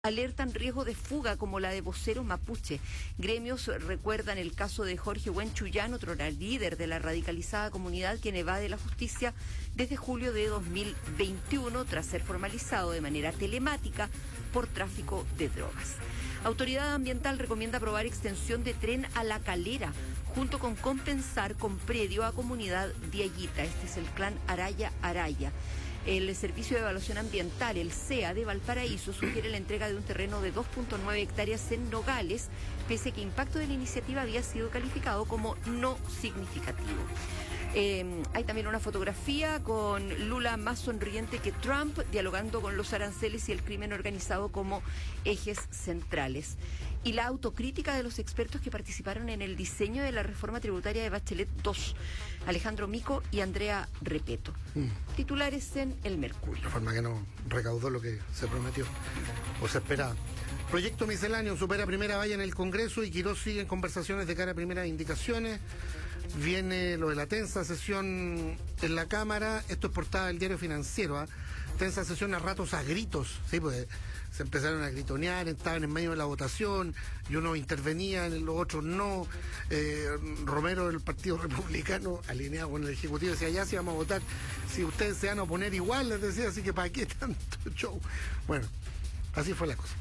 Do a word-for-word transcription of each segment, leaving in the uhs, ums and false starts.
alertan riesgo de fuga como la de voceros mapuche. Gremios recuerdan el caso de Jorge Huenchuyán, otro líder de la radicalizada comunidad quien evade la justicia desde julio de dos mil veintiuno tras ser formalizado de manera telemática por tráfico de drogas. Autoridad Ambiental recomienda aprobar extensión de tren a La Calera, junto con compensar con predio a comunidad Diaguita. Este es el clan Araya Araya. El Servicio de Evaluación Ambiental, el C E A de Valparaíso, sugiere la entrega de un terreno de dos punto nueve hectáreas en Nogales, pese a que el impacto de la iniciativa había sido calificado como no significativo. Eh, hay también una fotografía con Lula más sonriente que Trump, dialogando con los aranceles y el crimen organizado como ejes centrales. Y la autocrítica de los expertos que participaron en el diseño de la reforma tributaria de Bachelet dos, Alejandro Mico y Andrea Repeto. Mm. Titulares en El Mercurio. La forma que no recaudó lo que se prometió o se esperaba. Proyecto misceláneo supera primera valla en el Congreso y Quirós sigue en conversaciones de cara a primeras indicaciones. Viene lo de la tensa sesión en la Cámara. Esto es portada del Diario Financiero, ¿eh? Tensa sesión a ratos a gritos, sí, pues se empezaron a gritonear, estaban en medio de la votación y unos intervenían, los otros no. eh, Romero del Partido Republicano, alineado con el Ejecutivo, decía, ya sí vamos a votar, si ustedes se van a oponer igual, les decía, así que ¿para qué tanto show? Bueno, así fue la cosa.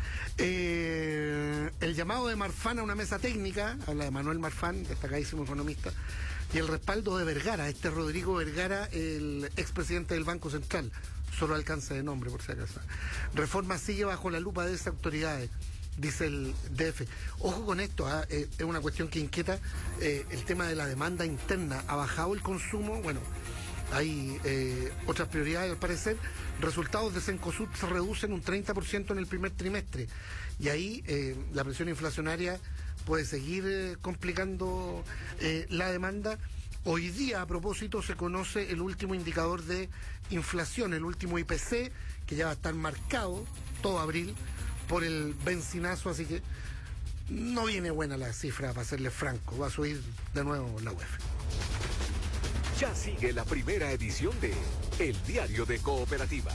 Eh, el llamado de Marfán a una mesa técnica, habla de Manuel Marfán, destacadísimo economista, y el respaldo de Vergara, este Rodrigo Vergara, el expresidente del Banco Central, solo alcance de nombre por si acaso. Reforma sigue bajo la lupa de esas autoridades, dice el D F. Ojo con esto, ¿eh? Eh, es una cuestión que inquieta, eh, el tema de la demanda interna. ¿Ha bajado el consumo? Bueno, hay eh, otras prioridades al parecer. Resultados de Cencosud se reducen un treinta por ciento en el primer trimestre y ahí eh, la presión inflacionaria puede seguir eh, complicando eh, la demanda. Hoy día, a propósito, se conoce el último indicador de inflación, el último I P C, que ya va a estar marcado todo abril por el bencinazo, así que no viene buena la cifra, para serle franco. Va a subir de nuevo la U E F. Ya sigue la primera edición de El Diario de Cooperativa.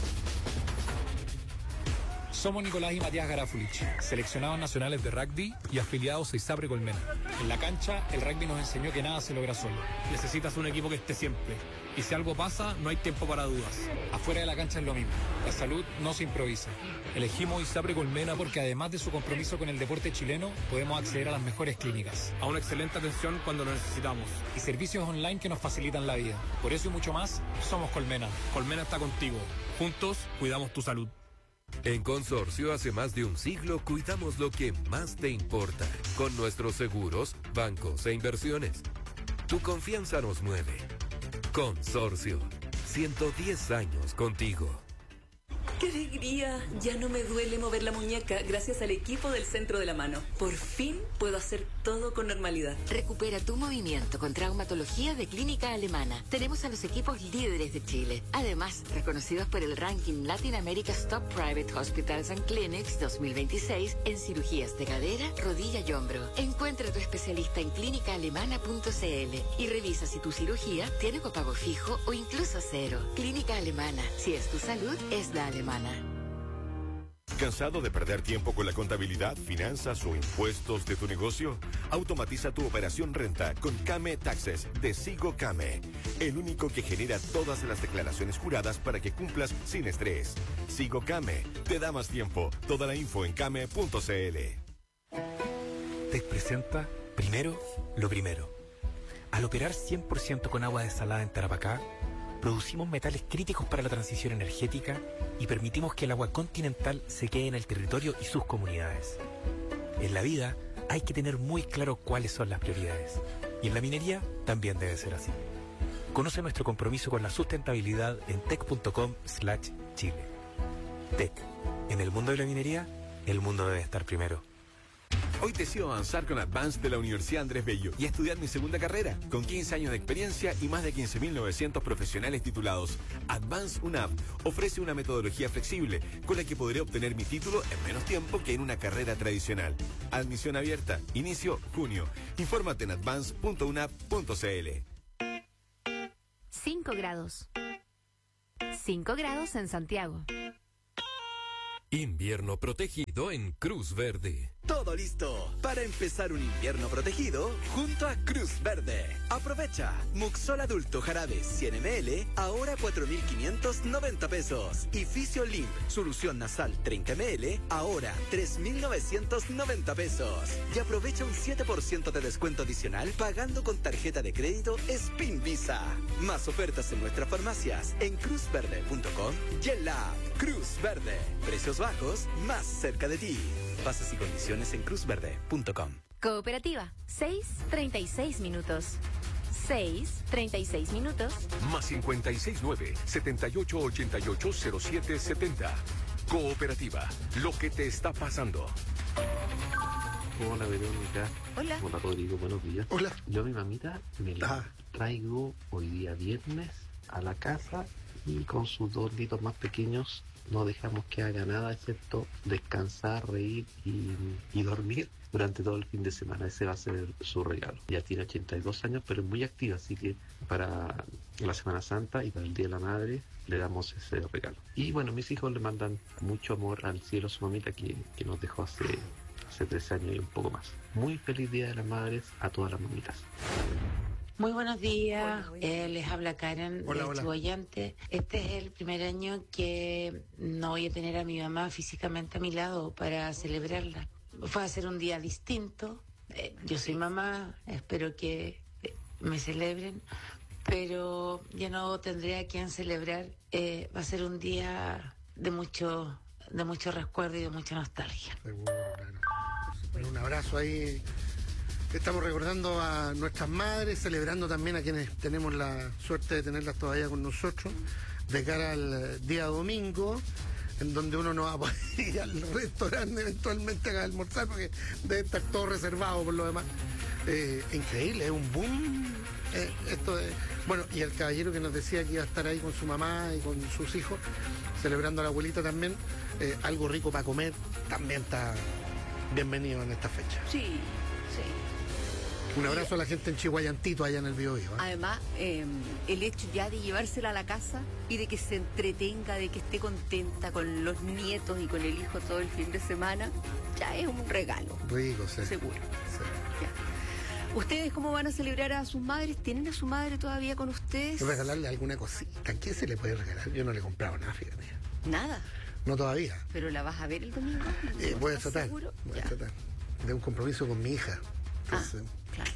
Somos Nicolás y Matías Garafulich, seleccionados nacionales de rugby y afiliados a ISAPRE Colmena. En la cancha, el rugby nos enseñó que nada se logra solo. Necesitas un equipo que esté siempre. Y si algo pasa, no hay tiempo para dudas. Afuera de la cancha es lo mismo. La salud no se improvisa. Elegimos ISAPRE Colmena porque además de su compromiso con el deporte chileno, podemos acceder a las mejores clínicas, a una excelente atención cuando lo necesitamos y servicios online que nos facilitan la vida. Por eso y mucho más, somos Colmena. Colmena está contigo. Juntos, cuidamos tu salud. En Consorcio, hace más de un siglo, cuidamos lo que más te importa, con nuestros seguros, bancos e inversiones. Tu confianza nos mueve. Consorcio, ciento diez años contigo. ¡Qué alegría! Ya no me duele mover la muñeca gracias al equipo del Centro de la Mano. Por fin puedo hacer todo con normalidad. Recupera tu movimiento con traumatología de Clínica Alemana. Tenemos a los equipos líderes de Chile. Además, reconocidos por el ranking Latin America's Top Private Hospitals and Clinics dos mil veintiséis en cirugías de cadera, rodilla y hombro. Encuentra a tu especialista en clínica alemana punto c l y revisa si tu cirugía tiene copago fijo o incluso cero. Clínica Alemana. Si es tu salud, es la alemana. ¿Cansado de perder tiempo con la contabilidad, finanzas o impuestos de tu negocio? Automatiza tu operación renta con Came Taxes de Sigo Came, el único que genera todas las declaraciones juradas para que cumplas sin estrés. Sigo Came te da más tiempo. Toda la info en came punto c l. T E C presenta Primero lo Primero. Al operar cien por ciento con agua desalada en Tarapacá, producimos metales críticos para la transición energética y permitimos que el agua continental se quede en el territorio y sus comunidades. En la vida hay que tener muy claro cuáles son las prioridades. Y en la minería también debe ser así. Conoce nuestro compromiso con la sustentabilidad en tec punto com slash chile. T E C. En el mundo de la minería, el mundo debe estar primero. Hoy decido avanzar con Advance de la Universidad Andrés Bello y estudiar mi segunda carrera, con quince años de experiencia y más de quince mil novecientos profesionales titulados. Advance U N A V ofrece una metodología flexible con la que podré obtener mi título en menos tiempo que en una carrera tradicional. Admisión abierta, inicio junio. Infórmate en advance punto u n a v punto c l. cinco grados. cinco grados en Santiago. Invierno protegido en Cruz Verde. Todo listo para empezar un invierno protegido junto a Cruz Verde. Aprovecha Muxol Adulto Jarabe cien mililitros, ahora cuatro mil quinientos noventa pesos. Y Fisiolin Solución Nasal treinta mililitros, ahora tres mil novecientos noventa pesos. Y aprovecha un siete por ciento de descuento adicional pagando con tarjeta de crédito Spin Visa. Más ofertas en nuestras farmacias en cruz verde punto com y en la app Cruz Verde. Precios bajos más cerca de ti. Bases y condiciones en cruz verde punto com. Cooperativa, seis treinta y seis minutos. seis treinta y seis minutos. Más cincuenta y seis nueve, setenta y ocho ochenta y ocho cero siete setenta. Cooperativa, lo que te está pasando. Hola Verónica. Hola. Hola Rodrigo, buenos días. Hola. Yo a mi mamita me la traigo hoy día viernes a la casa y con sus dos niños más pequeños no dejamos que haga nada excepto descansar, reír y, y dormir durante todo el fin de semana. Ese va a ser su regalo. Ya tiene ochenta y dos años, pero es muy activa, así que para la Semana Santa y para el Día de la Madre le damos ese regalo. Y bueno, mis hijos le mandan mucho amor al cielo a su mamita que, que nos dejó hace, hace tres años y un poco más. Muy feliz Día de las Madres a todas las mamitas. Muy buenos días, eh, les habla Karen hola, de hola. Chihuayante. Este es el primer año que no voy a tener a mi mamá físicamente a mi lado para celebrarla. Fue a ser un día distinto, eh, yo soy mamá, espero que eh, me celebren, pero ya no tendré a quien celebrar. Eh, va a ser un día de mucho, de mucho recuerdo y de mucha nostalgia. Seguro, claro. Bueno, un abrazo ahí. Estamos recordando a nuestras madres, celebrando también a quienes tenemos la suerte de tenerlas todavía con nosotros, de cara al día domingo, en donde uno no va a poder ir al restaurante eventualmente a almorzar, porque debe estar todo reservado por lo demás. Eh, increíble, es un boom eh, esto de... Bueno, y el caballero que nos decía que iba a estar ahí con su mamá y con sus hijos, celebrando a la abuelita también, eh, algo rico para comer, también está bienvenido en esta fecha. Sí, sí. Un abrazo a la gente en Chihuayantito, allá en el Biobío. ¿eh? Además, eh, el hecho ya de llevársela a la casa y de que se entretenga, de que esté contenta con los nietos y con el hijo todo el fin de semana, ya es un regalo. Rico, sí. Seguro. Sí. Ya. ¿Ustedes cómo van a celebrar a sus madres? ¿Tienen a su madre todavía con ustedes? Regalarle alguna cosita. ¿Qué se le puede regalar? Yo no le he comprado nada, fíjate. Nada. No todavía. ¿Pero la vas a ver el domingo? Eh, voy a tratar. ¿Seguro? Voy a Ya. tratar. De un compromiso con mi hija. Entonces, Ah, claro.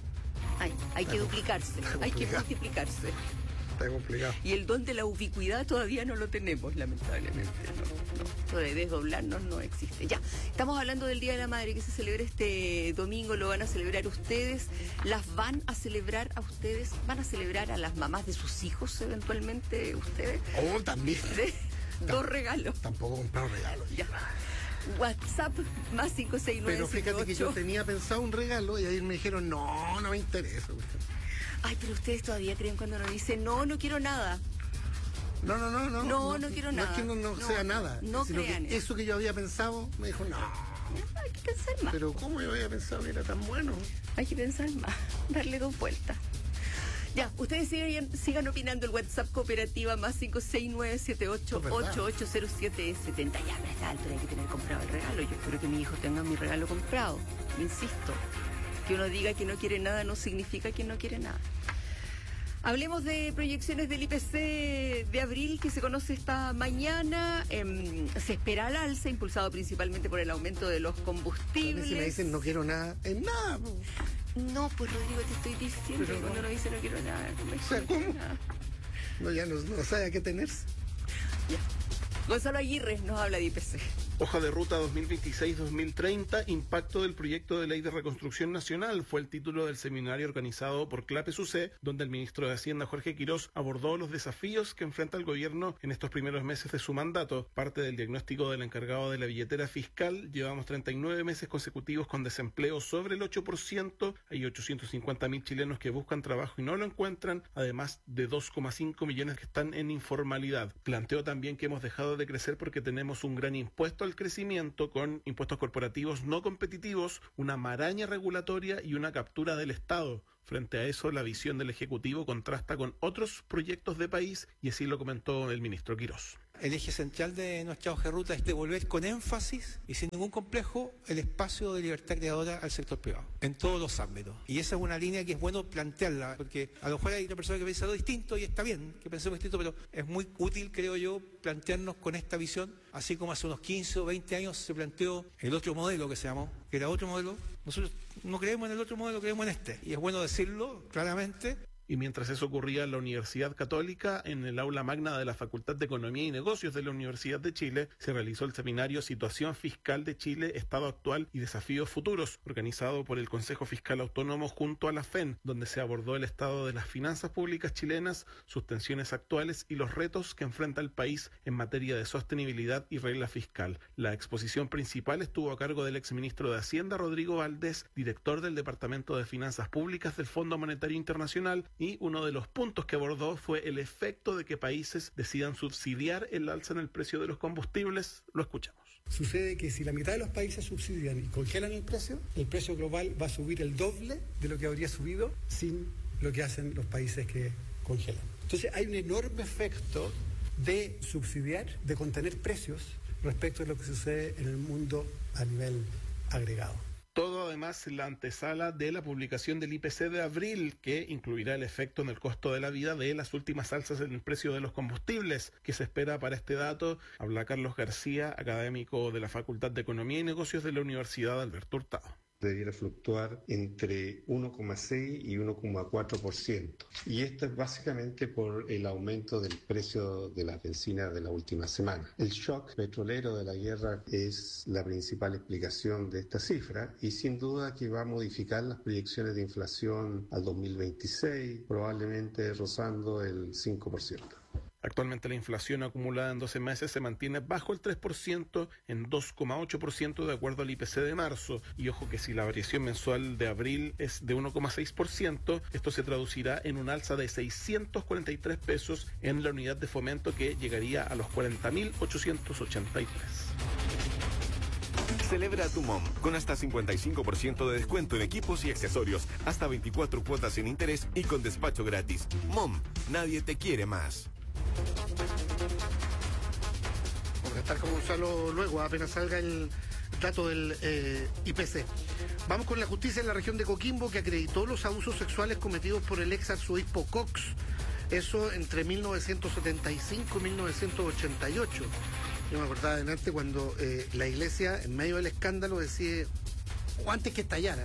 Hay, hay que duplicarse, hay que multiplicarse. Está complicado. Y el don de la ubicuidad todavía no lo tenemos, lamentablemente. No, no. Esto de desdoblarnos no existe. Ya, estamos hablando del Día de la Madre que se celebra este domingo, lo van a celebrar ustedes. ¿Las van a celebrar a ustedes? ¿Van a celebrar a las mamás de sus hijos eventualmente ustedes? Oh, también. ¿Sí? Dos regalos. Tampoco he comprado regalos. Ya. WhatsApp más cinco seis nueve. Pero fíjate que yo tenía pensado un regalo y ahí me dijeron, no, no me interesa. Ay, pero ustedes todavía creen cuando nos dicen, no, no quiero nada. No, no, no, no. No, no quiero no nada. es que no, no, No, sea nada. no sino crean que eso. eso que yo había pensado, me dijo, no. Hay que pensar más. Pero ¿cómo yo había pensado que era tan bueno? Hay que pensar más, darle dos vueltas. Ya, ustedes sigan, sigan opinando el WhatsApp Cooperativa más cinco seis nueve siete ocho ocho ocho cero siete siete cero. Ya, a esta altura hay que tener comprado el regalo. Yo espero que mi hijo tenga mi regalo comprado. Insisto, que uno diga que no quiere nada no significa que no quiere nada. Hablemos de proyecciones del I P C de abril que se conoce esta mañana. Eh, se espera al alza, impulsado principalmente por el aumento de los combustibles. Si me dicen no quiero nada, es nada. Po. No, pues Rodrigo, te estoy diciendo Pero que cuando no. uno dice no quiero nada, no O sea, ¿cómo? nada. No, ya no, no sabe a qué tenerse. Ya. Gonzalo Aguirre nos habla de I P C. Hoja de ruta dos mil veintiséis dos mil treinta, impacto del proyecto de ley de reconstrucción nacional, fue el título del seminario organizado por CLAPES U C, donde el ministro de Hacienda Jorge Quirós abordó los desafíos que enfrenta el gobierno en estos primeros meses de su mandato. Parte del diagnóstico del encargado de la billetera fiscal, llevamos treinta y nueve meses consecutivos con desempleo sobre el ocho por ciento, hay ochocientos cincuenta mil chilenos que buscan trabajo y no lo encuentran, además de dos coma cinco millones que están en informalidad. Planteó también que hemos dejado de crecer porque tenemos un gran impuesto al crecimiento con impuestos corporativos no competitivos, una maraña regulatoria y una captura del Estado. Frente a eso, la visión del Ejecutivo contrasta con otros proyectos de país y así lo comentó el ministro Quirós. el eje central de nuestra hoja de ruta es devolver con énfasis y sin ningún complejo el espacio de libertad creadora al sector privado, en todos los ámbitos. Y esa es una línea que es bueno plantearla, porque a lo mejor hay una persona que piensa algo distinto y está bien que pensemos distinto, pero es muy útil, creo yo, plantearnos con esta visión, así como hace unos quince o veinte años se planteó el otro modelo que se llamó, que era otro modelo. Nosotros no creemos en el otro modelo, creemos en este. Y es bueno decirlo claramente. Y mientras eso ocurría en la Universidad Católica, en el aula magna de la Facultad de Economía y Negocios de la Universidad de Chile, se realizó el seminario Situación Fiscal de Chile, Estado Actual y Desafíos Futuros, organizado por el Consejo Fiscal Autónomo junto a la F E N, donde se abordó el estado de las finanzas públicas chilenas, sus tensiones actuales y los retos que enfrenta el país en materia de sostenibilidad y regla fiscal. La exposición principal estuvo a cargo del exministro de Hacienda, Rodrigo Valdés, director del Departamento de Finanzas Públicas del Fondo Monetario Internacional, y uno de los puntos que abordó fue el efecto de que países decidan subsidiar el alza en el precio de los combustibles. Lo escuchamos. Sucede que si la mitad de los países subsidian y congelan el precio, el precio global va a subir el doble de lo que habría subido sin lo que hacen los países que congelan. Entonces hay un enorme efecto de subsidiar, de contener precios respecto a lo que sucede en el mundo a nivel agregado. Todo además en la antesala de la publicación del I P C de abril, que incluirá el efecto en el costo de la vida de las últimas alzas en el precio de los combustibles que se espera para este dato. Habla Carlos García, académico de la Facultad de Economía y Negocios de la Universidad Alberto Hurtado. Debiera fluctuar entre uno coma seis y uno coma cuatro por ciento. Y esto es básicamente por el aumento del precio de la benzina de la última semana. El shock petrolero de la guerra es la principal explicación de esta cifra y sin duda que va a modificar las proyecciones de inflación al dos mil veintiséis, probablemente rozando el cinco por ciento. Actualmente la inflación acumulada en doce meses se mantiene bajo el tres por ciento, en dos coma ocho por ciento de acuerdo al I P C de marzo. Y ojo que si la variación mensual de abril es de uno coma seis por ciento, esto se traducirá en un alza de seiscientos cuarenta y tres pesos en la unidad de fomento, que llegaría a los cuarenta mil ochocientos ochenta y tres. Celebra tu MOM con hasta cincuenta y cinco por ciento de descuento en equipos y accesorios, hasta veinticuatro cuotas sin interés y con despacho gratis. MOM, nadie te quiere más. Vamos a estar con Gonzalo luego, apenas salga el dato del eh, I P C. Vamos con la justicia en la región de Coquimbo, que acreditó los abusos sexuales cometidos por el ex arzobispo Cox. Eso entre mil novecientos setenta y cinco y mil novecientos ochenta y ocho. Yo me acordaba de antes cuando eh, la iglesia, en medio del escándalo, decide, o antes que estallara,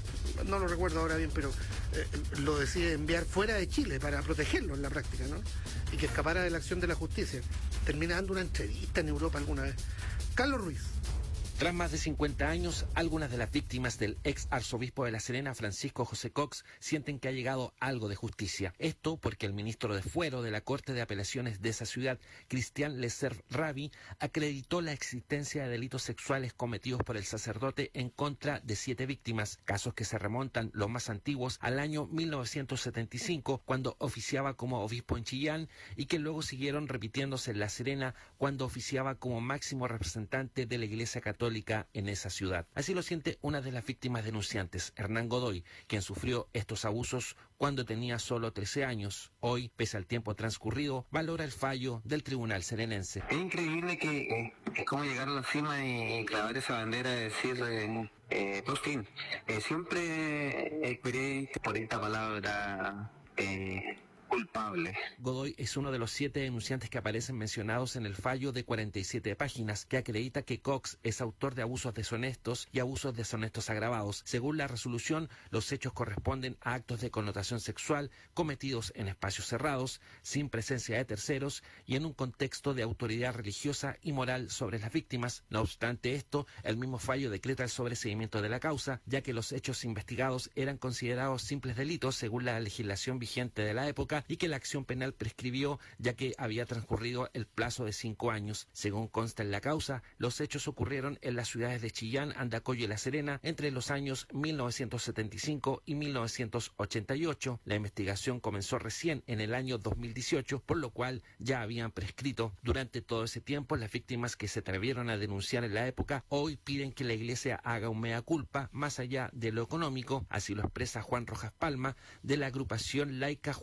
no lo recuerdo ahora bien, pero eh, lo decide enviar fuera de Chile para protegerlo en la práctica, ¿no? Y que escapara de la acción de la justicia. Termina dando una entrevista en Europa alguna vez. Carlos Ruiz. Tras más de cincuenta años, algunas de las víctimas del ex arzobispo de La Serena, Francisco José Cox, sienten que ha llegado algo de justicia. Esto porque el ministro de Fuero de la Corte de Apelaciones de esa ciudad, Cristian Lecer Ravi, acreditó la existencia de delitos sexuales cometidos por el sacerdote en contra de siete víctimas, casos que se remontan, los más antiguos, al año mil novecientos setenta y cinco, cuando oficiaba como obispo en Chillán, y que luego siguieron repitiéndose en La Serena, cuando oficiaba como máximo representante de la Iglesia Católica en esa ciudad. Así lo siente una de las víctimas denunciantes, Hernán Godoy, quien sufrió estos abusos cuando tenía solo trece años. Hoy, pese al tiempo transcurrido, valora el fallo del tribunal serenense. Es increíble que eh, es como llegar a la cima y, y clavar esa bandera de decir, eh, eh, por fin, eh, siempre esperé por esta palabra eh, culpable. Godoy es uno de los siete denunciantes que aparecen mencionados en el fallo de cuarenta y siete páginas que acredita que Cox es autor de abusos deshonestos y abusos deshonestos agravados. Según la resolución, los hechos corresponden a actos de connotación sexual cometidos en espacios cerrados, sin presencia de terceros y en un contexto de autoridad religiosa y moral sobre las víctimas. No obstante esto, el mismo fallo decreta el sobreseimiento de la causa, ya que los hechos investigados eran considerados simples delitos según la legislación vigente de la época y que la acción penal prescribió, ya que había transcurrido el plazo de cinco años. Según consta en la causa, los hechos ocurrieron en las ciudades de Chillán, Andacollo y La Serena entre los años mil novecientos setenta y cinco y mil novecientos ochenta y ocho. La investigación comenzó recién en el año dos mil dieciocho, por lo cual ya habían prescrito. Durante todo ese tiempo, las víctimas que se atrevieron a denunciar en la época hoy piden que la Iglesia haga un mea culpa más allá de lo económico. Así lo expresa Juan Rojas Palma, de la agrupación laica Juan veintitrés,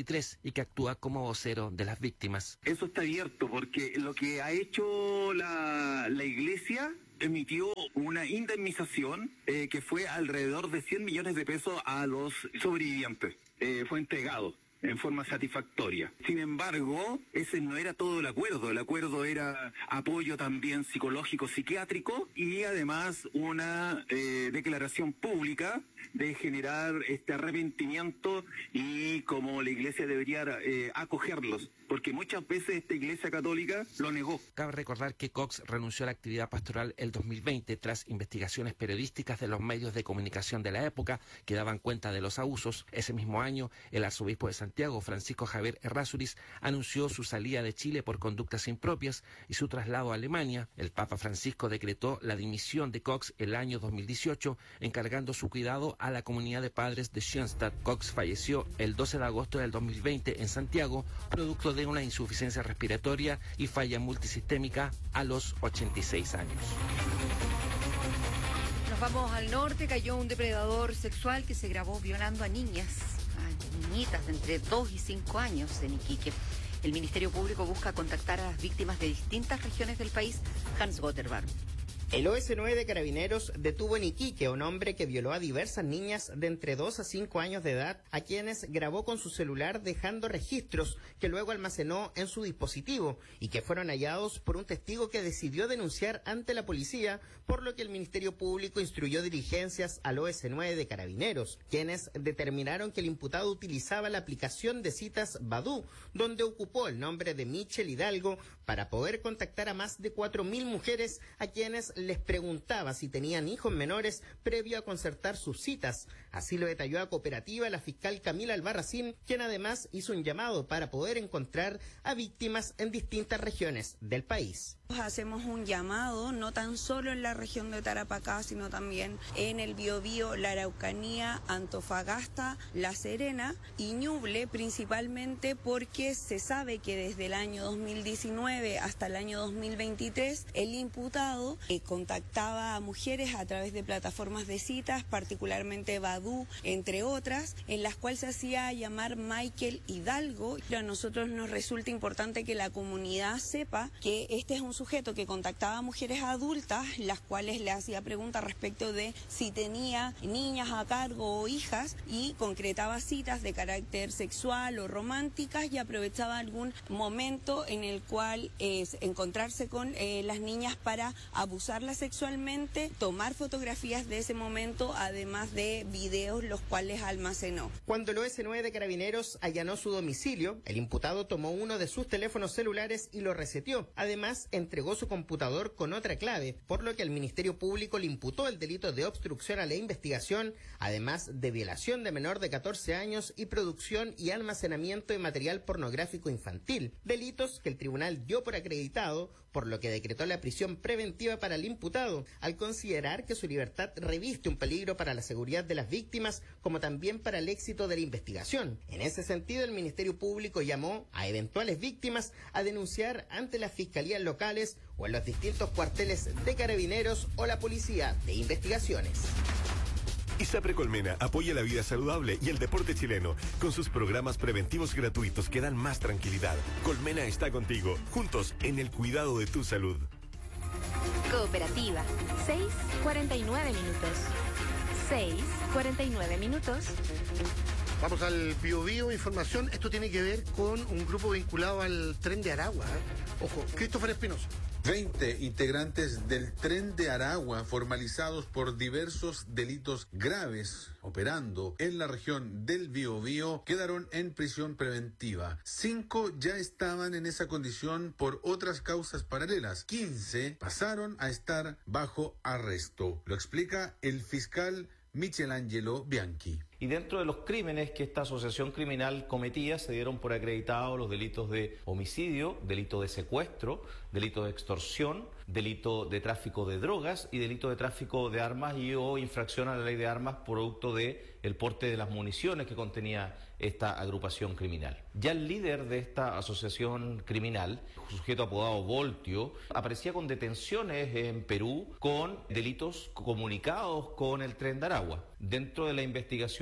veintitrés y que actúa como vocero de las víctimas. Eso está abierto porque lo que ha hecho la, la Iglesia emitió una indemnización eh, que fue alrededor de cien millones de pesos a los sobrevivientes. Eh, fue entregado en forma satisfactoria. Sin embargo, ese no era todo el acuerdo. El acuerdo era apoyo también psicológico, psiquiátrico y además una eh, declaración pública de generar este arrepentimiento y cómo la Iglesia debería eh, acogerlos, porque muchas veces esta Iglesia católica lo negó. Cabe recordar que Cox renunció a la actividad pastoral el dos mil veinte tras investigaciones periodísticas de los medios de comunicación de la época que daban cuenta de los abusos. Ese mismo año, el arzobispo de Santiago, Francisco Javier Errázuriz, anunció su salida de Chile por conductas impropias y su traslado a Alemania. El Papa Francisco decretó la dimisión de Cox el año dos mil dieciocho, encargando su cuidado a la comunidad de padres de Schoenstatt. Cox falleció el doce de agosto del dos mil veinte en Santiago, producto de una insuficiencia respiratoria y falla multisistémica a los ochenta y seis años. Nos vamos al norte. Cayó un depredador sexual que se grabó violando a niñas, a niñitas de entre dos y cinco años en Iquique. El Ministerio Público busca contactar a las víctimas de distintas regiones del país. Hans Gotterbarm. El O S nueve de Carabineros detuvo en Iquique a un hombre que violó a diversas niñas de entre dos a cinco años de edad, a quienes grabó con su celular dejando registros que luego almacenó en su dispositivo y que fueron hallados por un testigo que decidió denunciar ante la policía, por lo que el Ministerio Público instruyó diligencias al O S nueve de Carabineros, quienes determinaron que el imputado utilizaba la aplicación de citas Badoo, donde ocupó el nombre de Michelle Hidalgo para poder contactar a más de cuatro mil mujeres a quienes les preguntaba si tenían hijos menores previo a concertar sus citas. Así lo detalló a Cooperativa la fiscal Camila Albarracín, quien además hizo un llamado para poder encontrar a víctimas en distintas regiones del país. Hacemos un llamado no tan solo en la región de Tarapacá, sino también en el Biobío, la Araucanía, Antofagasta, La Serena y Ñuble, principalmente porque se sabe que desde el año dos mil diecinueve hasta el año dos mil veintitrés el imputado eh, contactaba a mujeres a través de plataformas de citas, particularmente Badoo, entre otras, en las cuales se hacía llamar Michael Hidalgo. A nosotros nos resulta importante que la comunidad sepa que este es un sujeto que contactaba a mujeres adultas, las cuales le hacía preguntas respecto de si tenía niñas a cargo o hijas y concretaba citas de carácter sexual o románticas y aprovechaba algún momento en el cual es encontrarse con eh, las niñas para abusarlas sexualmente, tomar fotografías de ese momento, además de videos los cuales almacenó. Cuando el O S nueve de Carabineros allanó su domicilio, el imputado tomó uno de sus teléfonos celulares y lo reseteó. Además, entregó su computador con otra clave, por lo que el Ministerio Público le imputó el delito de obstrucción a la investigación, además de violación de menor de catorce años y producción y almacenamiento de material pornográfico infantil, delitos que el tribunal dio por acreditado, por lo que decretó la prisión preventiva para el imputado, al considerar que su libertad reviste un peligro para la seguridad de las víctimas, como también para el éxito de la investigación. En ese sentido, el Ministerio Público llamó a eventuales víctimas a denunciar ante las fiscalías locales o en los distintos cuarteles de Carabineros o la Policía de Investigaciones. ISAPRE Colmena apoya la vida saludable y el deporte chileno con sus programas preventivos gratuitos que dan más tranquilidad. Colmena está contigo, juntos en el cuidado de tu salud. Cooperativa, seis cuarenta y nueve minutos. seis cuarenta y nueve minutos. Vamos al Biobío, información. Esto tiene que ver con un grupo vinculado al Tren de Aragua. ¿eh? Ojo, Christopher Espinosa. veinte integrantes del Tren de Aragua, formalizados por diversos delitos graves operando en la región del Biobío, quedaron en prisión preventiva. Cinco ya estaban en esa condición por otras causas paralelas. quince pasaron a estar bajo arresto. Lo explica el fiscal Michelangelo Bianchi. Y dentro de los crímenes que esta asociación criminal cometía se dieron por acreditados los delitos de homicidio, delito de secuestro, delito de extorsión, delito de tráfico de drogas y delito de tráfico de armas y o infracción a la ley de armas producto de el porte de las municiones que contenía esta agrupación criminal. Ya el líder de esta asociación criminal, sujeto apodado Voltio, aparecía con detenciones en Perú con delitos comunicados con el Tren de Aragua. Dentro de la investigación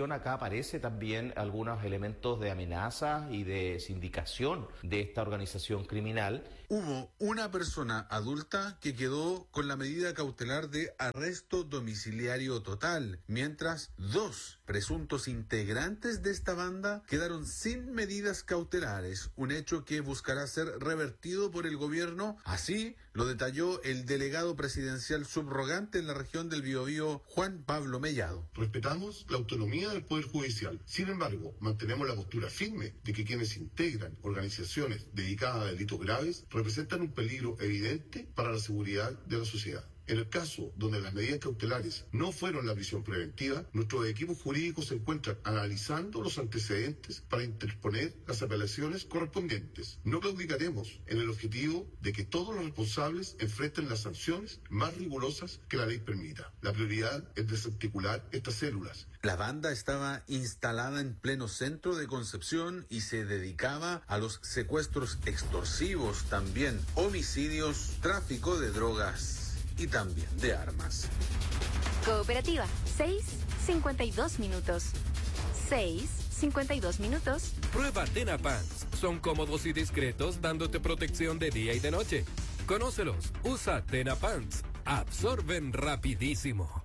investigación acá aparece también algunos elementos de amenaza y de sindicación de esta organización criminal. Hubo una persona adulta que quedó con la medida cautelar de arresto domiciliario total, mientras dos presuntos integrantes de esta banda quedaron sin medidas cautelares, un hecho que buscará ser revertido por el gobierno. Así lo detalló el delegado presidencial subrogante en la región del Biobío, Juan Pablo Mellado. Respetamos la autonomía del Poder Judicial. Sin embargo, mantenemos la postura firme de que quienes integran organizaciones dedicadas a delitos graves representan un peligro evidente para la seguridad de la sociedad. En el caso donde las medidas cautelares no fueron la prisión preventiva, nuestros equipos jurídicos se encuentran analizando los antecedentes para interponer las apelaciones correspondientes. No claudicaremos en el objetivo de que todos los responsables enfrenten las sanciones más rigurosas que la ley permita. La prioridad es desarticular estas células. La banda estaba instalada en pleno centro de Concepción y se dedicaba a los secuestros extorsivos, también homicidios, tráfico de drogas y también de armas. Cooperativa, seis cincuenta y dos minutos. seis cincuenta y dos minutos. Prueba Tena Pants. Son cómodos y discretos, dándote protección de día y de noche. Conócelos. Usa Tena Pants. Absorben rapidísimo.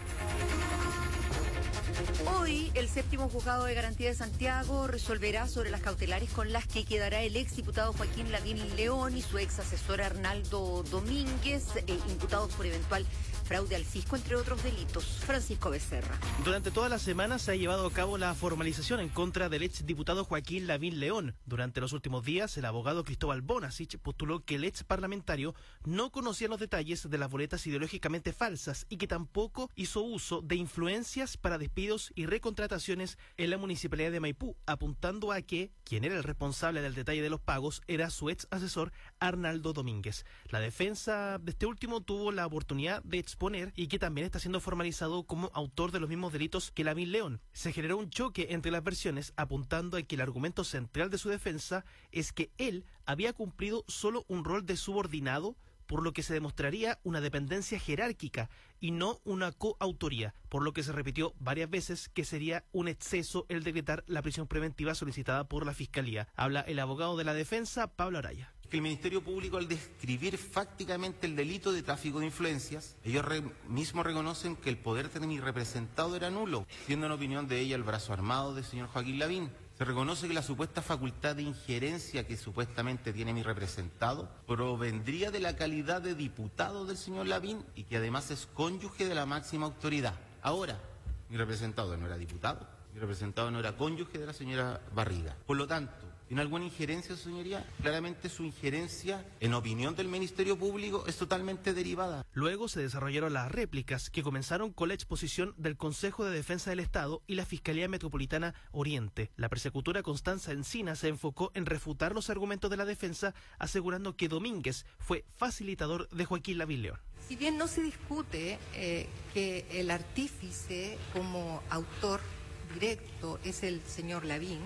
Hoy, el séptimo juzgado de garantía de Santiago resolverá sobre las cautelares con las que quedará el ex diputado Joaquín Lavín León y su ex asesor Arnaldo Domínguez, eh, imputados por eventual fraude al fisco, entre otros delitos. Francisco Becerra. Durante toda la semana se ha llevado a cabo la formalización en contra del ex diputado Joaquín Lavín León. Durante los últimos días, el abogado Cristóbal Bonasich postuló que el ex parlamentario no conocía los detalles de las boletas ideológicamente falsas y que tampoco hizo uso de influencias para despidos y recontrataciones en la municipalidad de Maipú, apuntando a que quien era el responsable del detalle de los pagos era su ex asesor Arnaldo Domínguez. La defensa de este último tuvo la oportunidad de exponer y que también está siendo formalizado como autor de los mismos delitos que Lavín León. Se generó un choque entre las versiones, apuntando a que el argumento central de su defensa es que él había cumplido solo un rol de subordinado, por lo que se demostraría una dependencia jerárquica y no una coautoría, por lo que se repitió varias veces que sería un exceso el decretar la prisión preventiva solicitada por la Fiscalía. Habla el abogado de la defensa, Pablo Araya. Que el Ministerio Público, al describir fácticamente el delito de tráfico de influencias, ellos re mismos reconocen que el poder de mi representado era nulo, siendo en opinión de ella el brazo armado del señor Joaquín Lavín. Se reconoce que la supuesta facultad de injerencia que supuestamente tiene mi representado provendría de la calidad de diputado del señor Lavín y que además es cónyuge de la máxima autoridad. Ahora, mi representado no era diputado, mi representado no era cónyuge de la señora Barriga. Por lo tanto, ¿tiene alguna injerencia, señoría? Claramente su injerencia, en opinión del Ministerio Público, es totalmente derivada. Luego se desarrollaron las réplicas, que comenzaron con la exposición del Consejo de Defensa del Estado y la Fiscalía Metropolitana Oriente. La persecutora Constanza Encina se enfocó en refutar los argumentos de la defensa, asegurando que Domínguez fue facilitador de Joaquín Lavín León. Si bien no se discute eh, que el artífice como autor directo es el señor Lavín,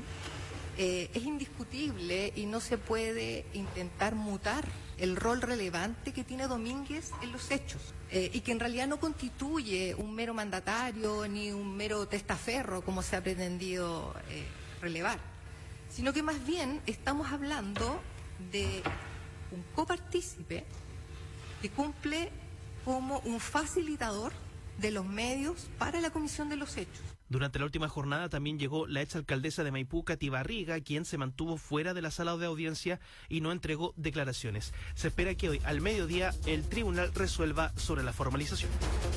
Eh, es indiscutible y no se puede intentar mutar el rol relevante que tiene Domínguez en los hechos eh, y que en realidad no constituye un mero mandatario ni un mero testaferro como se ha pretendido eh, relevar, sino que más bien estamos hablando de un copartícipe que cumple como un facilitador de los medios para la comisión de los hechos. Durante la última jornada también llegó la exalcaldesa de Maipú, Katy Barriga, quien se mantuvo fuera de la sala de audiencia y no entregó declaraciones. Se espera que hoy, al mediodía, el tribunal resuelva sobre la formalización.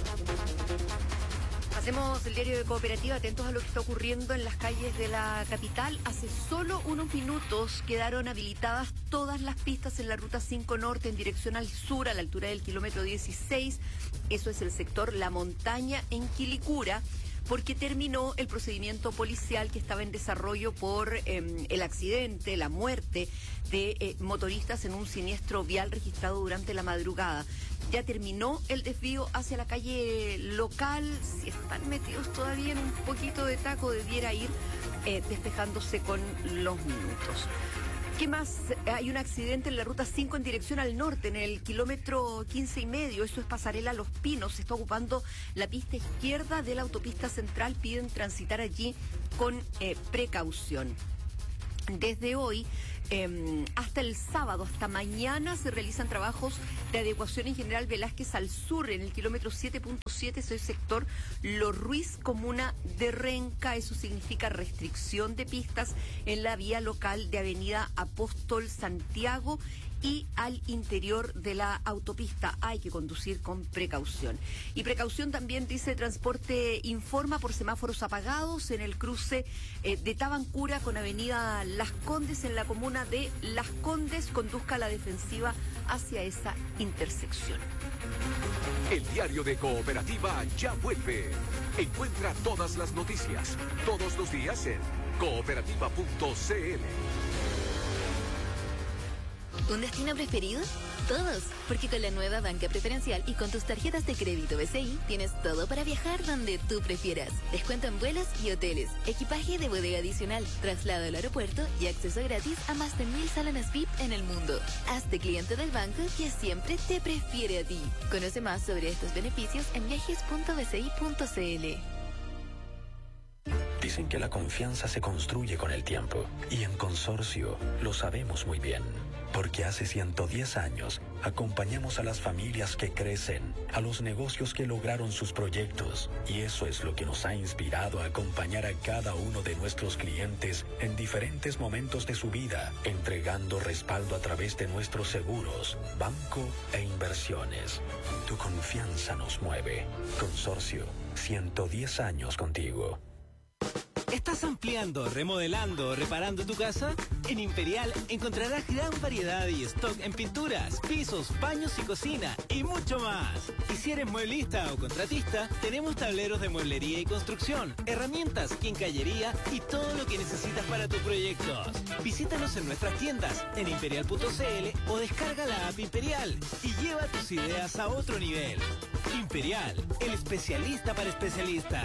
Hacemos el diario de Cooperativa, atentos a lo que está ocurriendo en las calles de la capital. Hace solo unos minutos quedaron habilitadas todas las pistas en la ruta cinco Norte en dirección al sur, a la altura del kilómetro dieciséis. Eso es el sector La Montaña en Quilicura, porque terminó el procedimiento policial que estaba en desarrollo por eh, el accidente, la muerte de eh, motoristas en un siniestro vial registrado durante la madrugada. Ya terminó el desvío hacia la calle local. Si están metidos todavía en un poquito de taco, debiera ir eh, despejándose con los minutos. ¿Qué más? Hay un accidente en la ruta cinco en dirección al norte, en el kilómetro quince y medio. Eso es Pasarela Los Pinos. Se está ocupando la pista izquierda de la autopista central. Piden transitar allí con eh, precaución. Desde hoy eh, hasta el sábado, hasta mañana, se realizan trabajos de adecuación en General Velázquez al sur, en el kilómetro siete punto siete, ese sector Los Ruiz, comuna de Renca. Eso significa restricción de pistas en la vía local de Avenida Apóstol Santiago y al interior de la autopista. Hay que conducir con precaución. Y precaución también, dice Transporte Informa, por semáforos apagados en el cruce eh, de Tabancura con Avenida Las Condes, en la comuna de Las Condes. Conduzca a la defensiva hacia esa intersección. El diario de Cooperativa ya vuelve. Encuentra todas las noticias, todos los días en cooperativa punto c l. ¿Un destino preferido? Todos, porque con la nueva banca preferencial y con tus tarjetas de crédito B C I tienes todo para viajar donde tú prefieras. Descuento en vuelos y hoteles, equipaje de bodega adicional, traslado al aeropuerto y acceso gratis a más de mil salones V I P en el mundo. Hazte cliente del banco que siempre te prefiere a ti. Conoce más sobre estos beneficios en viajes punto b c i punto c l. Dicen que la confianza se construye con el tiempo, y en Consorcio lo sabemos muy bien, porque hace ciento diez años acompañamos a las familias que crecen, a los negocios que lograron sus proyectos, y eso es lo que nos ha inspirado a acompañar a cada uno de nuestros clientes en diferentes momentos de su vida, entregando respaldo a través de nuestros seguros, banco e inversiones. Tu confianza nos mueve. Consorcio, ciento diez años contigo. ¿Estás ampliando, remodelando o reparando tu casa? En Imperial encontrarás gran variedad y stock en pinturas, pisos, baños y cocina, y mucho más. Y si eres mueblista o contratista, tenemos tableros de mueblería y construcción, herramientas, quincallería y todo lo que necesitas para tus proyectos. Visítanos en nuestras tiendas, en imperial punto c l, o descarga la app Imperial y lleva tus ideas a otro nivel. Imperial, el especialista para especialistas.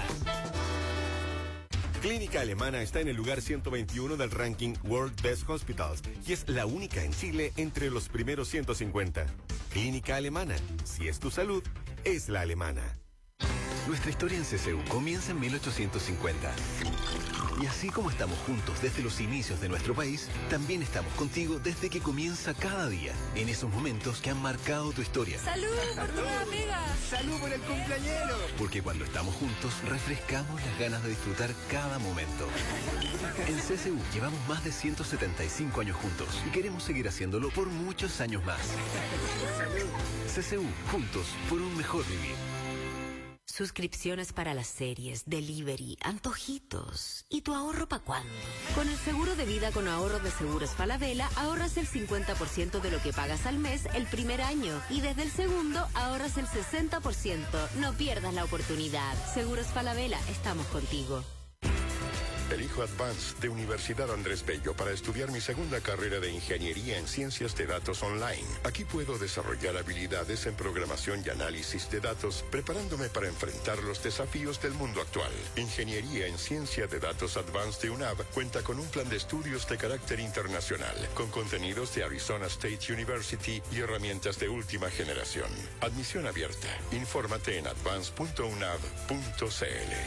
Clínica Alemana está en el lugar ciento veintiuno del ranking World Best Hospitals y es la única en Chile entre los primeros ciento cincuenta. Clínica Alemana, si es tu salud, es la alemana. Nuestra historia en C C U comienza en mil ochocientos cincuenta. Y así como estamos juntos desde los inicios de nuestro país, también estamos contigo desde que comienza cada día, en esos momentos que han marcado tu historia. ¡Salud por tu nueva pega! ¡Salud por el cumpleañero! Porque cuando estamos juntos, refrescamos las ganas de disfrutar cada momento. En C C U llevamos más de ciento setenta y cinco años juntos y queremos seguir haciéndolo por muchos años más. C C U, juntos por un mejor vivir. Suscripciones para las series, delivery, antojitos. ¿Y tu ahorro para cuándo? Con el seguro de vida con ahorros de Seguros Falabella ahorras el cincuenta por ciento de lo que pagas al mes el primer año. Y desde el segundo ahorras el sesenta por ciento. No pierdas la oportunidad. Seguros Falabella, estamos contigo. Elijo Advance de Universidad Andrés Bello para estudiar mi segunda carrera de Ingeniería en Ciencias de Datos Online. Aquí puedo desarrollar habilidades en programación y análisis de datos, preparándome para enfrentar los desafíos del mundo actual. Ingeniería en Ciencia de Datos Advance de U N A V cuenta con un plan de estudios de carácter internacional, con contenidos de Arizona State University y herramientas de última generación. Admisión abierta. Infórmate en advance punto u n a v punto c l.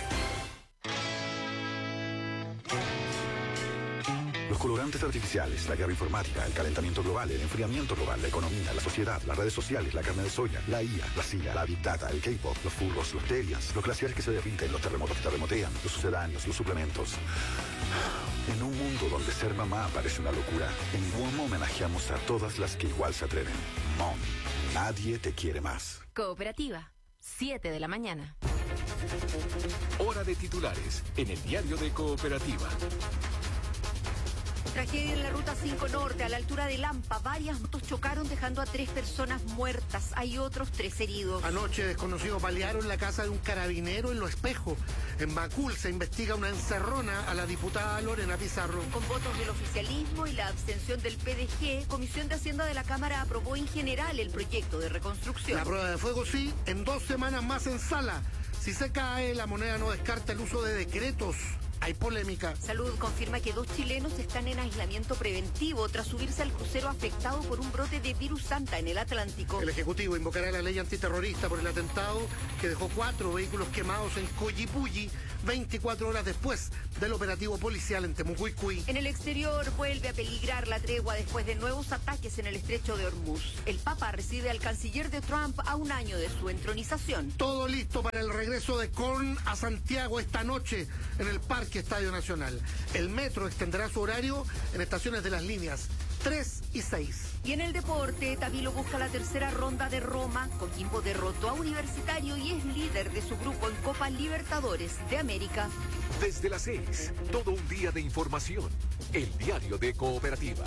Los colorantes artificiales, la guerra informática, el calentamiento global, el enfriamiento global, la economía, la sociedad, las redes sociales, la carne de soya, la I A, la C I A, la Big Data, el K-pop, los furros, los aliens, los glaciares que se derriten, los terremotos que terremotean, los sucedáneos, los suplementos. En un mundo donde ser mamá parece una locura, en Momo homenajeamos a todas las que igual se atreven. Mom, nadie te quiere más. Cooperativa, siete de la mañana. Hora de titulares en el diario de Cooperativa. Tragedia en la ruta cinco Norte, a la altura de Lampa. Varias motos chocaron dejando a tres personas muertas. Hay otros tres heridos. Anoche desconocidos balearon la casa de un carabinero en Los Espejos. En Macul se investiga una encerrona a la diputada Lorena Pizarro. Con votos del oficialismo y la abstención del P D G, Comisión de Hacienda de la Cámara aprobó en general el proyecto de reconstrucción. La prueba de fuego sí, en dos semanas más en sala. Si se cae, la moneda no descarta el uso de decretos hay polémica. Salud confirma que dos chilenos están en aislamiento preventivo tras subirse al crucero afectado por un brote de virus Santa en el Atlántico. El Ejecutivo invocará la ley antiterrorista por el atentado que dejó cuatro vehículos quemados en Collipulli veinticuatro horas después del operativo policial en Temucuicui. En el exterior vuelve a peligrar la tregua después de nuevos ataques en el estrecho de Hormuz. El Papa recibe al canciller de Trump a un año de su entronización. Todo listo para el regreso de Korn a Santiago esta noche en el Parque Estadio Nacional. El metro extenderá su horario en estaciones de las líneas tres y seis. Y en el deporte, Tabilo busca la tercera ronda de Roma. Coquimbo derrotó a Universitario y es líder de su grupo en Copa Libertadores de América. Desde las seis, todo un día de información. El diario de Cooperativa.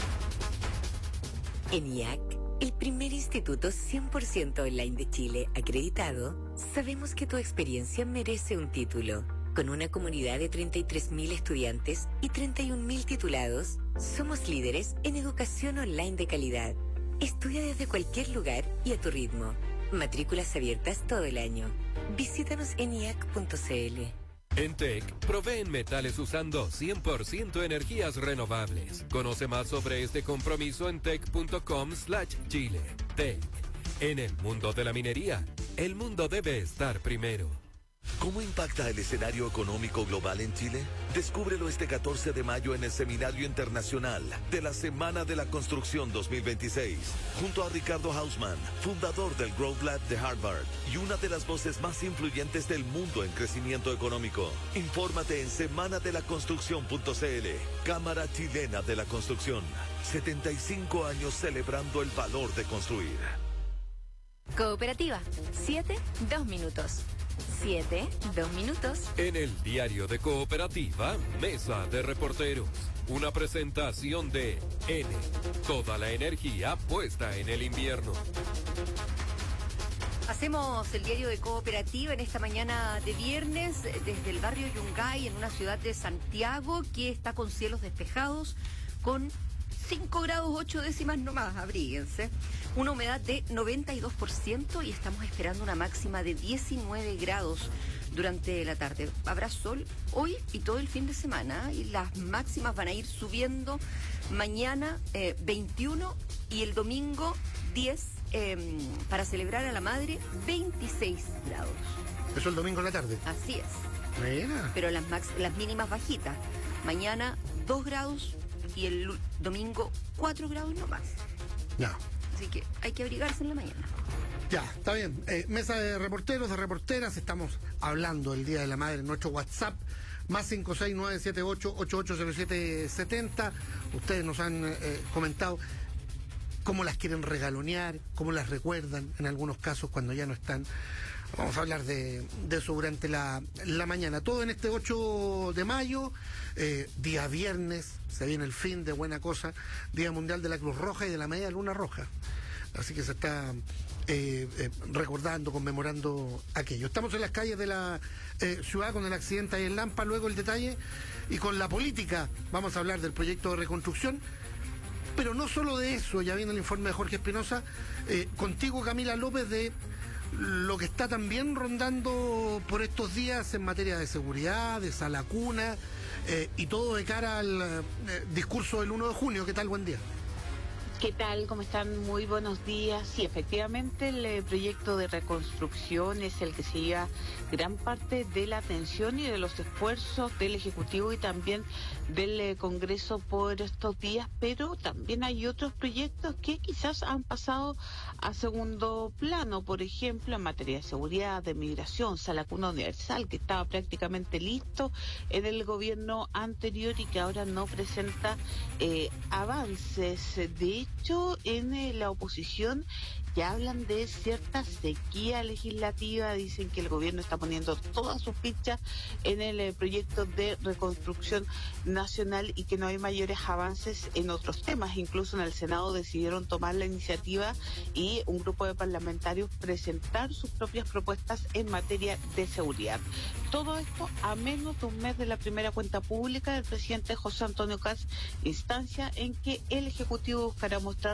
En I A C, el primer instituto cien por ciento online de Chile acreditado, sabemos que tu experiencia merece un título. Con una comunidad de treinta y tres mil estudiantes y treinta y un mil titulados, somos líderes en educación online de calidad. Estudia desde cualquier lugar y a tu ritmo. Matrículas abiertas todo el año. Visítanos en i a c punto c l. En T E C, proveen metales usando cien por ciento energías renovables. Conoce más sobre este compromiso en tec punto com slash chile. T E C. En el mundo de la minería, el mundo debe estar primero. ¿Cómo impacta el escenario económico global en Chile? Descúbrelo este catorce de mayo en el Seminario Internacional de la Semana de la Construcción dos mil veintiséis, junto a Ricardo Hausmann, fundador del Growth Lab de Harvard y una de las voces más influyentes del mundo en crecimiento económico. Infórmate en semana de la construcción punto c l. Cámara Chilena de la Construcción. setenta y cinco años celebrando el valor de construir. Cooperativa. Siete, dos minutos. Siete, dos minutos. En el diario de Cooperativa, Mesa de Reporteros. Una presentación de N. Toda la energía puesta en el invierno. Hacemos el diario de Cooperativa en esta mañana de viernes desde el barrio Yungay, en una ciudad de Santiago que está con cielos despejados, con cinco grados ocho décimas nomás, abríguense. Una humedad de noventa y dos por ciento y estamos esperando una máxima de diecinueve grados durante la tarde. Habrá sol hoy y todo el fin de semana y las máximas van a ir subiendo mañana eh, veintiuno y el domingo diez eh, para celebrar a la madre veintiséis grados. ¿Eso el domingo en la tarde? Así es. Mira. Pero las, max, las mínimas bajitas. Mañana dos grados y el domingo cuatro grados no más. Ya. Así que hay que abrigarse en la mañana. Ya, está bien. Eh, mesa de reporteros, de reporteras, estamos hablando del Día de la Madre en nuestro WhatsApp, más cinco seis nueve siete ocho ocho ocho cero siete siete cero. Ustedes nos han eh, comentado cómo las quieren regalonear, cómo las recuerdan en algunos casos cuando ya no están. Vamos a hablar de, de eso durante la, la mañana. Todo en este ocho de mayo, eh, día viernes, se viene el fin de buena cosa, Día Mundial de la Cruz Roja y de la Media Luna Roja. Así que se está eh, eh, recordando, conmemorando aquello. Estamos en las calles de la eh, ciudad con el accidente ahí en Lampa, luego el detalle, y con la política vamos a hablar del proyecto de reconstrucción. Pero no solo de eso, ya viene el informe de Jorge Espinosa, eh, contigo Camila López, de lo que está también rondando por estos días en materia de seguridad, de sala cuna, eh, y todo de cara al eh, discurso del uno de junio. ¿Qué tal? Buen día. ¿Qué tal? ¿Cómo están? Muy buenos días. Sí, efectivamente el eh, proyecto de reconstrucción es el que se lleva gran parte de la atención y de los esfuerzos del Ejecutivo y también del eh, Congreso por estos días, pero también hay otros proyectos que quizás han pasado a segundo plano, por ejemplo, en materia de seguridad, de migración, sala cuna universal, que estaba prácticamente listo en el gobierno anterior y que ahora no presenta eh, avances. De hecho, en eh, la oposición ya hablan de cierta sequía legislativa, dicen que el gobierno está poniendo todas sus fichas en el eh, proyecto de reconstrucción nacional y que no hay mayores avances en otros temas. Incluso en el Senado decidieron tomar la iniciativa y un grupo de parlamentarios presentar sus propias propuestas en materia de seguridad. Todo esto a menos de un mes de la primera cuenta pública del presidente José Antonio Kast, instancia en que el Ejecutivo buscará mostrar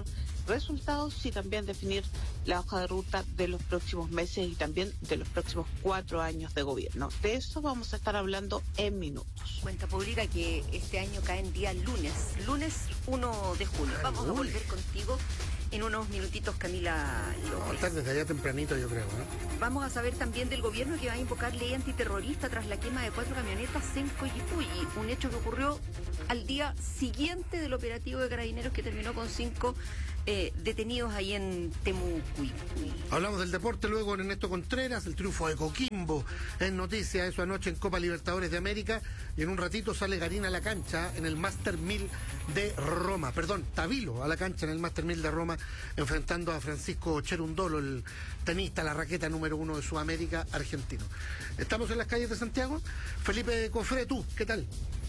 resultados y también definir la hoja de ruta de los próximos meses y también de los próximos cuatro años de gobierno. De eso vamos a estar hablando en minutos. Cuenta pública que este año cae en día lunes, lunes uno de julio. Vamos a volver contigo en unos minutitos, Camila López. Estar desde allá tempranito, yo creo, ¿no? Vamos a saber también del gobierno que va a invocar ley antiterrorista tras la quema de cuatro camionetas en Coyipulli, un hecho que ocurrió al día siguiente del operativo de Carabineros que terminó con cinco eh, detenidos ahí en Temucuy. Hablamos del deporte luego en Ernesto Contreras, el triunfo de Coquimbo en noticia, eso anoche en Copa Libertadores de América, y en un ratito sale Garín a la cancha en el Master mil de Roma, perdón, Tavilo a la cancha en el Master mil de Roma, enfrentando a Francisco Cherundolo, el tenista, la raqueta número uno de Sudamérica, argentino. Estamos en las calles de Santiago. Felipe Cofré, tú, ¿qué tal?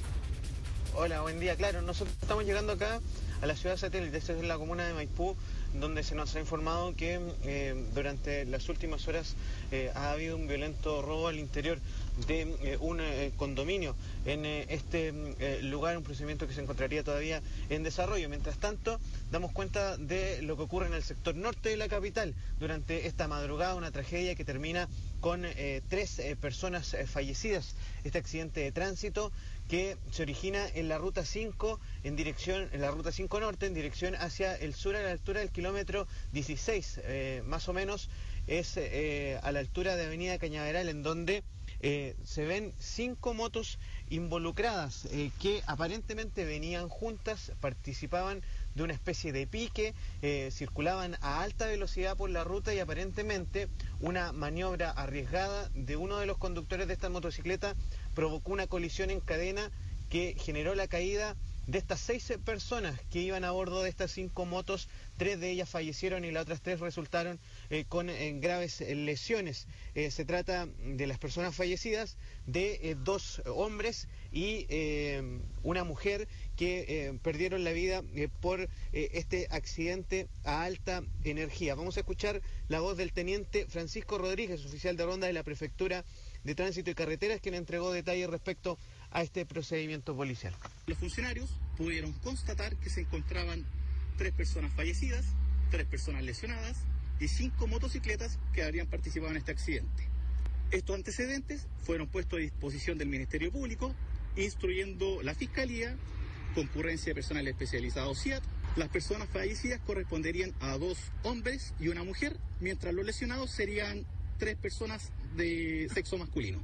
Hola, buen día. Claro, nosotros estamos llegando acá a la ciudad satélite, esta es la comuna de Maipú, donde se nos ha informado que eh, durante las últimas horas eh, ha habido un violento robo al interior de eh, un eh, condominio en eh, este eh, lugar, un procedimiento que se encontraría todavía en desarrollo. Mientras tanto, damos cuenta de lo que ocurre en el sector norte de la capital durante esta madrugada, una tragedia que termina con eh, tres eh, personas eh, fallecidas. Este accidente de tránsito que se origina en la ruta cinco en dirección, en la ruta cinco norte, en dirección hacia el sur a la altura del kilómetro dieciséis, eh, más o menos es eh, a la altura de Avenida Cañaveral, en donde eh, se ven cinco motos involucradas eh, que aparentemente venían juntas, participaban de una especie de pique, eh, circulaban a alta velocidad por la ruta y aparentemente una maniobra arriesgada de uno de los conductores de esta motocicleta provocó una colisión en cadena que generó la caída de estas seis personas que iban a bordo de estas cinco motos. Tres de ellas fallecieron y las otras tres resultaron eh, con eh, graves eh, lesiones. Eh, se trata de las personas fallecidas, de eh, dos hombres y eh, una mujer que eh, perdieron la vida eh, por eh, este accidente a alta energía. Vamos a escuchar la voz del teniente Francisco Rodríguez, oficial de ronda de la Prefectura de Tránsito y Carreteras, quien entregó detalles respecto a este procedimiento policial. Los funcionarios pudieron constatar que se encontraban tres personas fallecidas, tres personas lesionadas y cinco motocicletas que habrían participado en este accidente. Estos antecedentes fueron puestos a disposición del Ministerio Público, instruyendo la Fiscalía, concurrencia de personal especializado C I A T. Las personas fallecidas corresponderían a dos hombres y una mujer, mientras los lesionados serían tres personas de sexo masculino.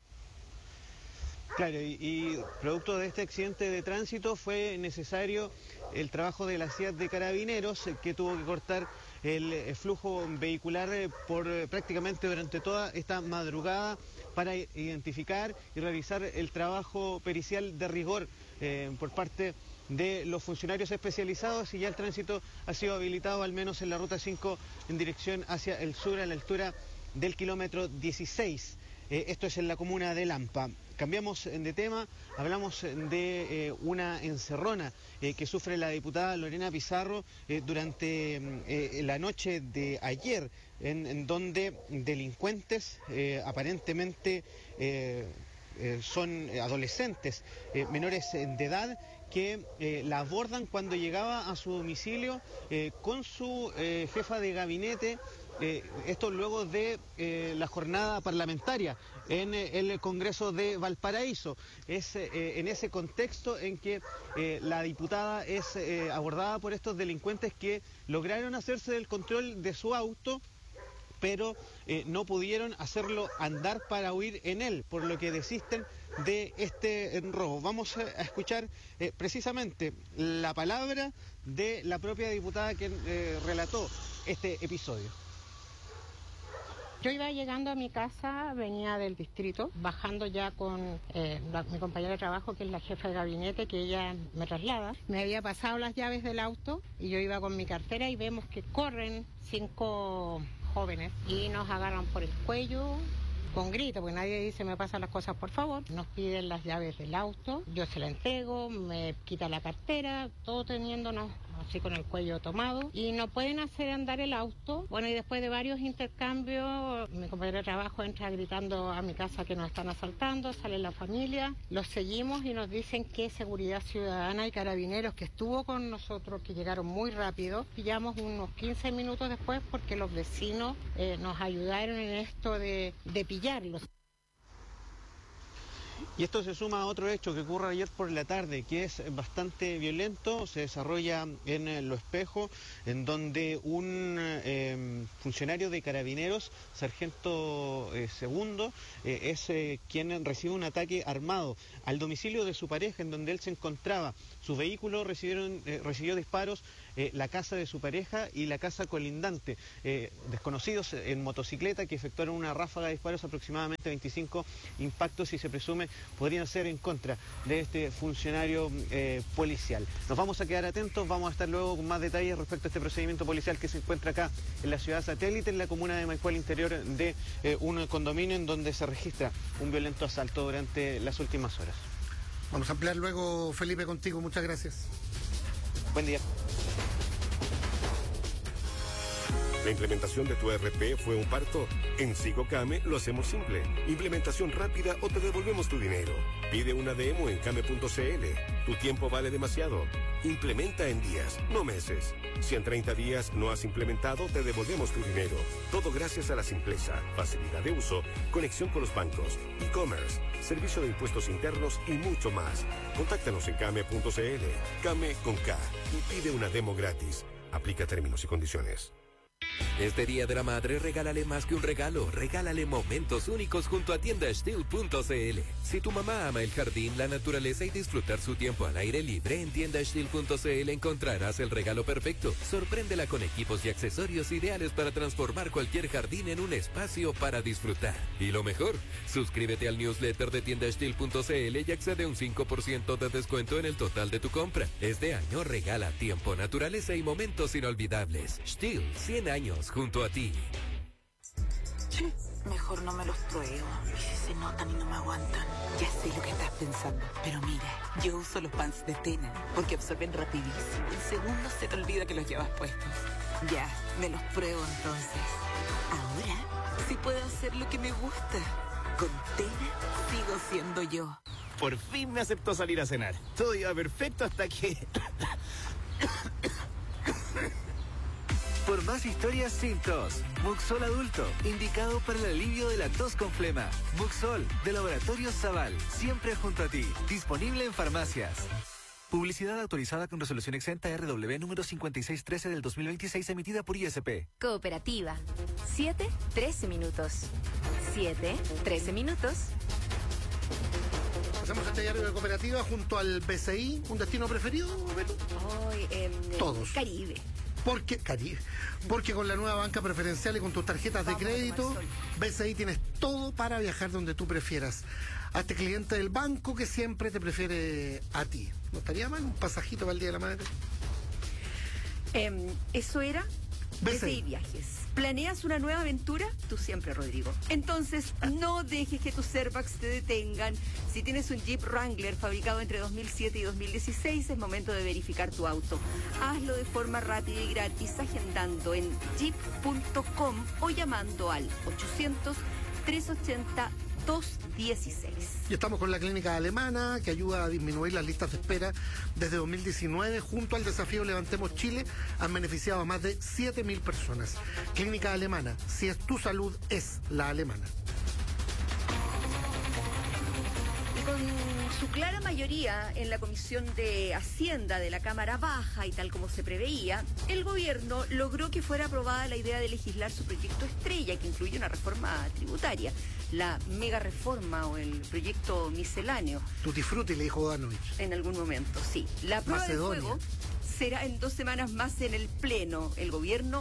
Claro, y, y producto de este accidente de tránsito fue necesario el trabajo de la C I A T de Carabineros, que tuvo que cortar el, el flujo vehicular por prácticamente durante toda esta madrugada para identificar y realizar el trabajo pericial de rigor eh, por parte de los funcionarios especializados, y ya el tránsito ha sido habilitado al menos en la ruta cinco en dirección hacia el sur a la altura del kilómetro dieciséis. Eh, esto es en la comuna de Lampa. Cambiamos de tema, hablamos de eh, una encerrona eh, que sufre la diputada Lorena Pizarro eh, durante eh, la noche de ayer, en, en donde delincuentes eh, aparentemente eh, eh, son adolescentes, eh, menores de edad, que eh, la abordan cuando llegaba a su domicilio eh, con su eh, jefa de gabinete. Eh, esto luego de eh, la jornada parlamentaria en eh, el Congreso de Valparaíso. Es eh, en ese contexto en que eh, la diputada es eh, abordada por estos delincuentes que lograron hacerse del control de su auto, pero eh, no pudieron hacerlo andar para huir en él, por lo que desisten de este robo. Vamos a escuchar eh, precisamente la palabra de la propia diputada que eh, relató este episodio. Yo iba llegando a mi casa, venía del distrito, bajando ya con eh, la, mi compañera de trabajo, que es la jefa de gabinete, que ella me traslada. Me había pasado las llaves del auto y yo iba con mi cartera y vemos que corren cinco jóvenes y nos agarran por el cuello con grito, porque nadie dice me pasan las cosas por favor. Nos piden las llaves del auto, yo se la entrego, me quita la cartera, todo teniéndonos así con el cuello tomado, y no pueden hacer andar el auto. Bueno, y después de varios intercambios, mi compañero de trabajo entra gritando a mi casa que nos están asaltando, sale la familia, los seguimos y nos dicen que Seguridad Ciudadana y Carabineros, que estuvo con nosotros, que llegaron muy rápido, pillamos unos quince minutos después porque los vecinos eh, nos ayudaron en esto de, de pillarlos. Y esto se suma a otro hecho que ocurre ayer por la tarde, que es bastante violento, se desarrolla en eh, Lo Espejo, en donde un eh, funcionario de Carabineros, sargento eh, segundo, eh, es eh, quien recibe un ataque armado al domicilio de su pareja, en donde él se encontraba. Su vehículo recibieron, eh, recibió disparos, eh, la casa de su pareja y la casa colindante. Eh, desconocidos en motocicleta que efectuaron una ráfaga de disparos, aproximadamente veinticinco impactos, y se presume podrían ser en contra de este funcionario eh, policial. Nos vamos a quedar atentos, vamos a estar luego con más detalles respecto a este procedimiento policial que se encuentra acá en la ciudad satélite, en la comuna de Maipú, al interior de eh, un condominio en donde se registra un violento asalto durante las últimas horas. Vamos a ampliar luego, Felipe, contigo. Muchas gracias. Buen día. ¿La implementación de tu E R P fue un parto? En SigoCame lo hacemos simple. Implementación rápida o te devolvemos tu dinero. Pide una demo en came punto c l. Tu tiempo vale demasiado. Implementa en días, no meses. Si en treinta días no has implementado, te devolvemos tu dinero. Todo gracias a la simpleza, facilidad de uso, conexión con los bancos, e-commerce, servicio de impuestos internos y mucho más. Contáctanos en came punto c l. Came con K y pide una demo gratis. Aplica términos y condiciones. Este Día de la Madre, regálale más que un regalo, regálale momentos únicos junto a tienda steel punto c l. Si tu mamá ama el jardín, la naturaleza y disfrutar su tiempo al aire libre, en tienda steel punto c l encontrarás el regalo perfecto. Sorpréndela con equipos y accesorios ideales para transformar cualquier jardín en un espacio para disfrutar. Y lo mejor, suscríbete al newsletter de tienda steel punto c l y accede a un cinco por ciento de descuento en el total de tu compra. Este año regala tiempo, naturaleza y momentos inolvidables. Steel, cien años junto a ti. Che, mejor no me los pruebo. Y si se notan y no me aguantan. Ya sé lo que estás pensando, pero mira, yo uso los pants de Tena porque absorben rapidísimo. En segundos se te olvida que los llevas puestos. Ya, me los pruebo entonces. Ahora sí puedo hacer lo que me gusta. Con Tena sigo siendo yo. Por fin me aceptó salir a cenar. Todo iba perfecto hasta que... Por más historias sin tos, Muxol Adulto, indicado para el alivio de la tos con flema. Muxol, de Laboratorios Zaval, siempre junto a ti. Disponible en farmacias. Publicidad autorizada con resolución exenta R W número cincuenta y seis trece del dos mil veintiséis, emitida por I S P. Cooperativa. siete, trece minutos. siete, trece minutos. Hacemos este diario de Cooperativa junto al B C I. ¿Un destino preferido, Beto? Hoy, eh, Todos. Caribe. Porque, Caribe. Porque con la nueva banca preferencial y con tus tarjetas de crédito, B C I tienes todo para viajar donde tú prefieras. Hazte cliente del banco que siempre te prefiere a ti. ¿No estaría mal un pasajito para el Día de la Madre? Eh, eso era B C I Viajes. ¿Planeas una nueva aventura? Tú siempre, Rodrigo. Entonces, no dejes que tus airbags te detengan. Si tienes un Jeep Wrangler fabricado entre dos mil siete y dos mil dieciséis, es momento de verificar tu auto. Hazlo de forma rápida y gratis agendando en jeep punto com o llamando al ochocientos, trescientos ochenta, doscientos dieciséis. Y estamos con la clínica alemana que ayuda a disminuir las listas de espera desde dos mil diecinueve. Junto al desafío Levantemos Chile han beneficiado a más de siete mil personas. Clínica alemana, si es tu salud, es la alemana. Y con su clara mayoría en la Comisión de Hacienda de la Cámara Baja y tal como se preveía, el gobierno logró que fuera aprobada la idea de legislar su proyecto estrella, que incluye una reforma tributaria, la mega reforma o el proyecto misceláneo. Tutti frutti, le dijo Bodanovich. En algún momento, sí. La prueba Macedonia. de fuego será en dos semanas más en el Pleno. El gobierno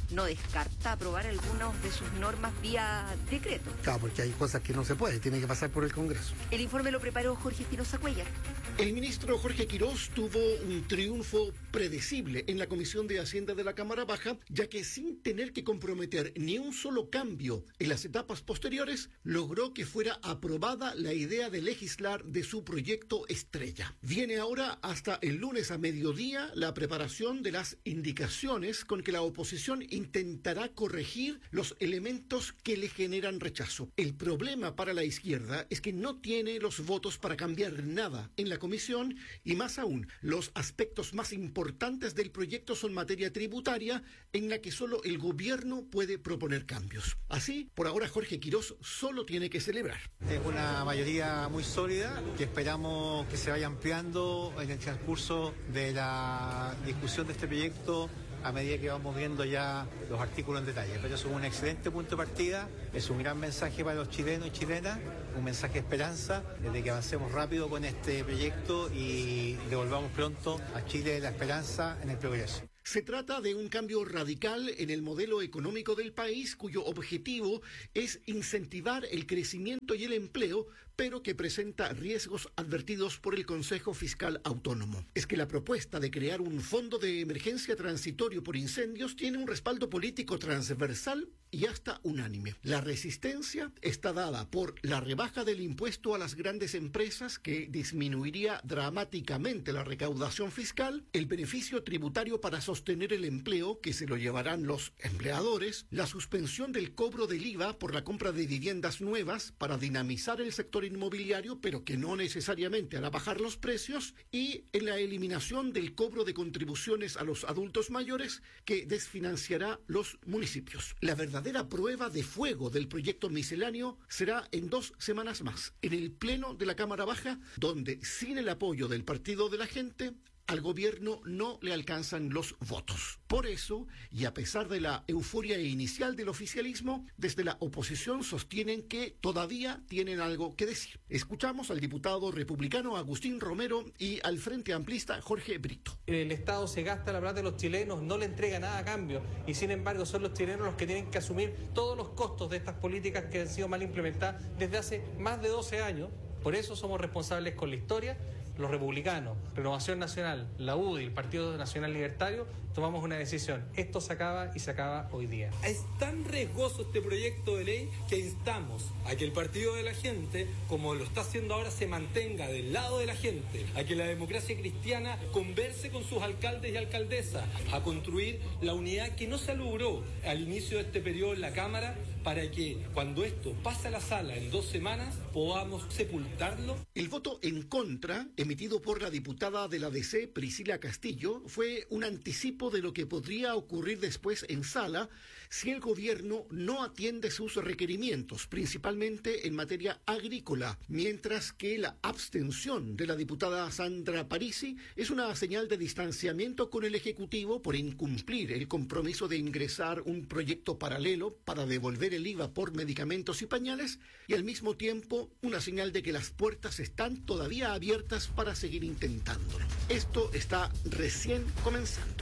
no descarta aprobar algunas de sus normas vía decreto. Claro, porque hay cosas que no se puede, tiene que pasar por el Congreso. El informe lo preparó Jorge Espinosa Cuellar. El ministro Jorge Quirós tuvo un triunfo predecible en la Comisión de Hacienda de la Cámara Baja, ya que sin tener que comprometer ni un solo cambio en las etapas posteriores, logró que fuera aprobada la idea de legislar de su proyecto estrella. Viene ahora hasta el lunes a mediodía la preparación de las indicaciones con que la oposición intentará corregir los elementos que le generan rechazo. El problema para la izquierda es que no tiene los votos para cambiar nada en la comisión y más aún, los aspectos más importantes del proyecto son materia tributaria en la que solo el gobierno puede proponer cambios. Así, por ahora Jorge Quirós solo tiene que celebrar. Es una mayoría muy sólida que esperamos que se vaya ampliando en el transcurso de la discusión de este proyecto a medida que vamos viendo ya los artículos en detalle. Pero es un excelente punto de partida, es un gran mensaje para los chilenos y chilenas, un mensaje de esperanza, de que avancemos rápido con este proyecto y devolvamos pronto a Chile la esperanza en el progreso. Se trata de un cambio radical en el modelo económico del país cuyo objetivo es incentivar el crecimiento y el empleo, pero que presenta riesgos advertidos por el Consejo Fiscal Autónomo. Es que la propuesta de crear un fondo de emergencia transitorio por incendios tiene un respaldo político transversal y hasta unánime. La resistencia está dada por la rebaja del impuesto a las grandes empresas, que disminuiría dramáticamente la recaudación fiscal, el beneficio tributario para sostener el empleo, que se lo llevarán los empleadores, la suspensión del cobro del I V A por la compra de viviendas nuevas para dinamizar el sector inmobiliario, pero que no necesariamente hará bajar los precios, y en la eliminación del cobro de contribuciones a los adultos mayores, que desfinanciará los municipios. La verdad La verdadera prueba de fuego del proyecto misceláneo será en dos semanas más, en el Pleno de la Cámara Baja, donde sin el apoyo del Partido de la Gente, al gobierno no le alcanzan los votos. Por eso, y a pesar de la euforia inicial del oficialismo, desde la oposición sostienen que todavía tienen algo que decir. Escuchamos al diputado republicano Agustín Romero y al Frente Amplista Jorge Brito. El Estado se gasta la plata de los chilenos, no le entrega nada a cambio, y sin embargo son los chilenos los que tienen que asumir todos los costos de estas políticas que han sido mal implementadas desde hace más de doce años. Por eso somos responsables con la historia. Los republicanos, Renovación Nacional, la U D I, el Partido Nacional Libertario, tomamos una decisión. Esto se acaba y se acaba hoy día. Es tan riesgoso este proyecto de ley que instamos a que el Partido de la Gente, como lo está haciendo ahora, se mantenga del lado de la gente, a que la democracia cristiana converse con sus alcaldes y alcaldesas, a construir la unidad que no se logró al inicio de este periodo en la Cámara, para que cuando esto pase a la sala en dos semanas podamos sepultarlo. El voto en contra, emitido por la diputada de la D C, Priscila Castillo, fue un anticipo de lo que podría ocurrir después en sala si el gobierno no atiende sus requerimientos, principalmente en materia agrícola, mientras que la abstención de la diputada Sandra Parisi es una señal de distanciamiento con el Ejecutivo por incumplir el compromiso de ingresar un proyecto paralelo para devolver el I V A por medicamentos y pañales, y al mismo tiempo una señal de que las puertas están todavía abiertas para seguir intentándolo. Esto está recién comenzando.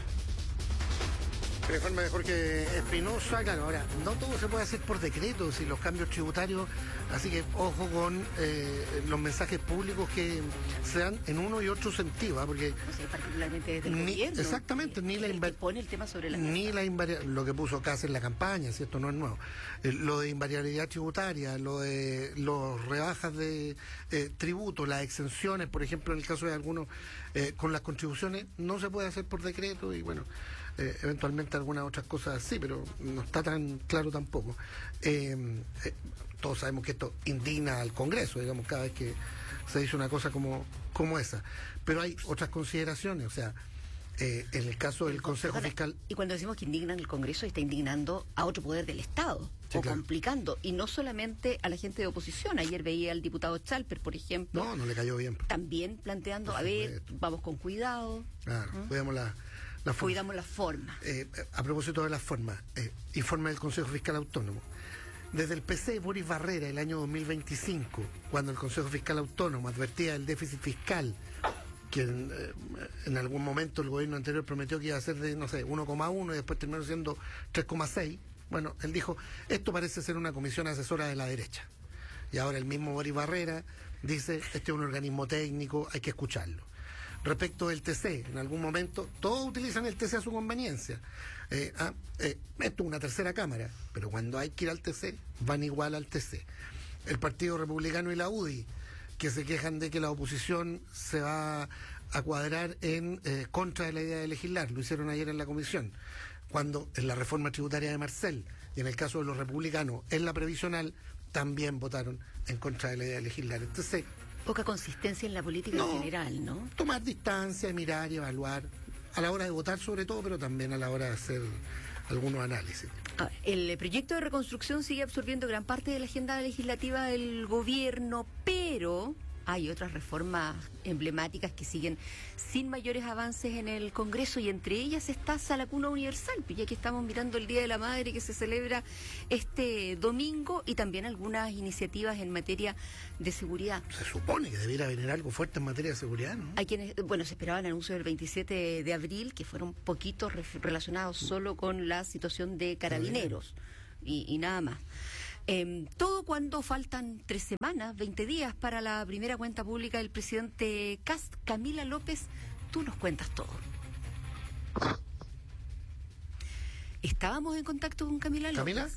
El informe de Jorge Espinosa, claro, ahora, no todo se puede hacer por decretos y los cambios tributarios, así que ojo con eh, los mensajes públicos que se dan en uno y otro sentido, ¿eh? Porque o sea, particularmente desde el ni, gobierno. Exactamente, ni la invar... pone el tema sobre la ni la invari... lo que puso Casa en la campaña, si esto no es nuevo, eh, lo de invariabilidad tributaria, lo de los rebajas de eh, tributos, las exenciones, por ejemplo, en el caso de algunos, eh, con las contribuciones, no se puede hacer por decreto y bueno, eh, eventualmente algunas otras cosas sí, pero no está tan claro tampoco. Eh, eh, todos sabemos que esto indigna al Congreso, digamos, cada vez que se dice una cosa como, como esa. Pero hay otras consideraciones, o sea, eh, en el caso del Consejo Fiscal... Y cuando decimos que indignan el Congreso, está indignando a otro poder del Estado, sí, o claro, complicando, y no solamente a la gente de oposición. Ayer veía al diputado Chalper, por ejemplo. No, no le cayó bien. También planteando, a ver, vamos con cuidado. Claro, ¿Mm? cuidamos la... La Cuidamos la forma. Eh, a propósito de las formas, eh, informe del Consejo Fiscal Autónomo. Desde el P C Boris Barrera, el año dos mil veinticinco, cuando el Consejo Fiscal Autónomo advertía del déficit fiscal que en, eh, en algún momento el gobierno anterior prometió que iba a ser de, no sé, uno coma uno y después terminó siendo tres coma seis. Bueno, él dijo, esto parece ser una comisión asesora de la derecha. Y ahora el mismo Boris Barrera dice, este es un organismo técnico, hay que escucharlo. Respecto del T C, en algún momento todos utilizan el T C a su conveniencia. Eh, ah, eh, esto es una tercera cámara, pero cuando hay que ir al T C, van igual al T C. El Partido Republicano y la U D I, que se quejan de que la oposición se va a cuadrar en eh, contra de la idea de legislar, lo hicieron ayer en la comisión, cuando en la reforma tributaria de Marcel, y en el caso de los republicanos, en la previsional, también votaron en contra de la idea de legislar. Entonces, poca consistencia en la política no, en general, ¿no? Tomar distancia, mirar y evaluar, a la hora de votar sobre todo, pero también a la hora de hacer algunos análisis. Ah, el proyecto de reconstrucción sigue absorbiendo gran parte de la agenda legislativa del gobierno, pero hay otras reformas emblemáticas que siguen sin mayores avances en el Congreso, y entre ellas está Sala Cuna Universal, ya que estamos mirando el Día de la Madre que se celebra este domingo, y también algunas iniciativas en materia de seguridad. Se supone que debiera venir algo fuerte en materia de seguridad, ¿no? Hay quienes, bueno, se esperaba el anuncio del veintisiete de abril, que fueron poquitos relacionados solo con la situación de carabineros y, y nada más. Eh, todo cuando faltan tres semanas, veinte días para la primera cuenta pública del presidente Kast. Camila López, tú nos cuentas todo. ¿Estábamos en contacto con Camila López? ¿Camila?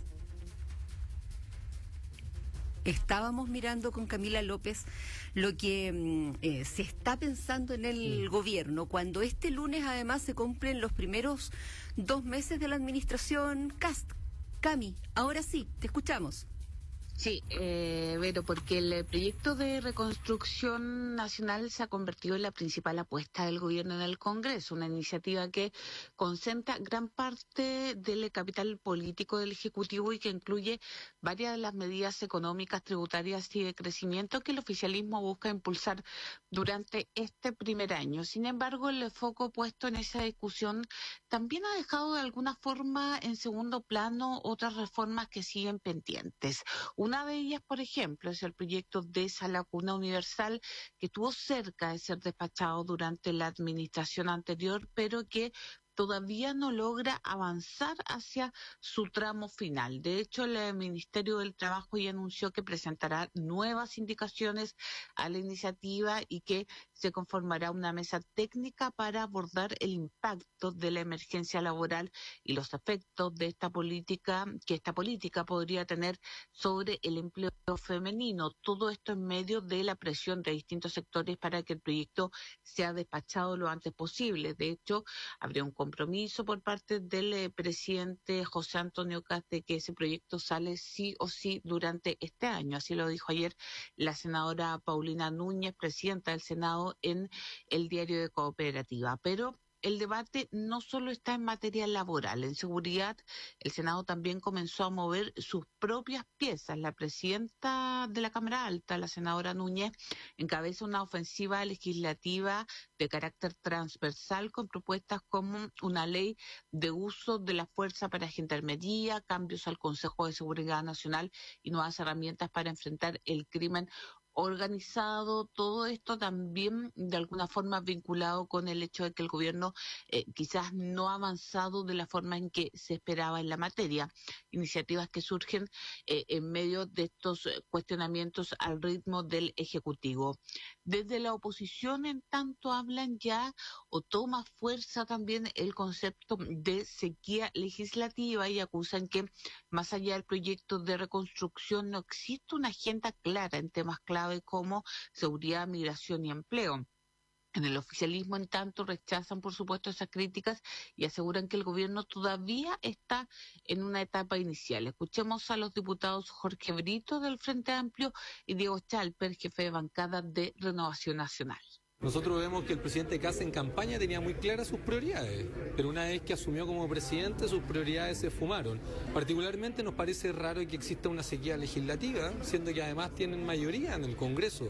Estábamos mirando con Camila López lo que eh, se está pensando en el mm. gobierno, cuando este lunes además se cumplen los primeros dos meses de la administración Kast. Cami, ahora sí, te escuchamos. Sí, eh, Vero, porque el proyecto de reconstrucción nacional se ha convertido en la principal apuesta del gobierno en el Congreso, una iniciativa que concentra gran parte del capital político del Ejecutivo y que incluye varias de las medidas económicas, tributarias y de crecimiento que el oficialismo busca impulsar durante este primer año. Sin embargo, el foco puesto en esa discusión también ha dejado de alguna forma en segundo plano otras reformas que siguen pendientes. Una de ellas, por ejemplo, es el proyecto de Sala Cuna Universal, que estuvo cerca de ser despachado durante la administración anterior, pero que todavía no logra avanzar hacia su tramo final. De hecho, el Ministerio del Trabajo ya anunció que presentará nuevas indicaciones a la iniciativa y que se conformará una mesa técnica para abordar el impacto de la emergencia laboral y los efectos de esta política, que esta política podría tener sobre el empleo femenino. Todo esto en medio de la presión de distintos sectores para que el proyecto sea despachado lo antes posible. De hecho, habría un compromiso por parte del eh, presidente José Antonio Kast de que ese proyecto sale sí o sí durante este año. Así lo dijo ayer la senadora Paulina Núñez, presidenta del Senado, en el diario de Cooperativa. Pero el debate no solo está en materia laboral. En seguridad, el Senado también comenzó a mover sus propias piezas. La presidenta de la Cámara Alta, la senadora Núñez, encabeza una ofensiva legislativa de carácter transversal con propuestas como una ley de uso de la fuerza para gendarmería, cambios al Consejo de Seguridad Nacional y nuevas herramientas para enfrentar el crimen organizado. Todo esto también de alguna forma vinculado con el hecho de que el gobierno eh, quizás no ha avanzado de la forma en que se esperaba en la materia. Iniciativas que surgen eh, en medio de estos cuestionamientos al ritmo del Ejecutivo. Desde la oposición, en tanto, hablan ya o toma fuerza también el concepto de sequía legislativa y acusan que más allá del proyecto de reconstrucción no existe una agenda clara en temas clave como seguridad, migración y empleo. En el oficialismo, en tanto, rechazan, por supuesto, esas críticas y aseguran que el gobierno todavía está en una etapa inicial. Escuchemos a los diputados Jorge Brito del Frente Amplio y Diego Chalper, jefe de bancada de Renovación Nacional. Nosotros vemos que el presidente Kast en campaña tenía muy claras sus prioridades, pero una vez que asumió como presidente, sus prioridades se fumaron. Particularmente nos parece raro que exista una sequía legislativa, siendo que además tienen mayoría en el Congreso.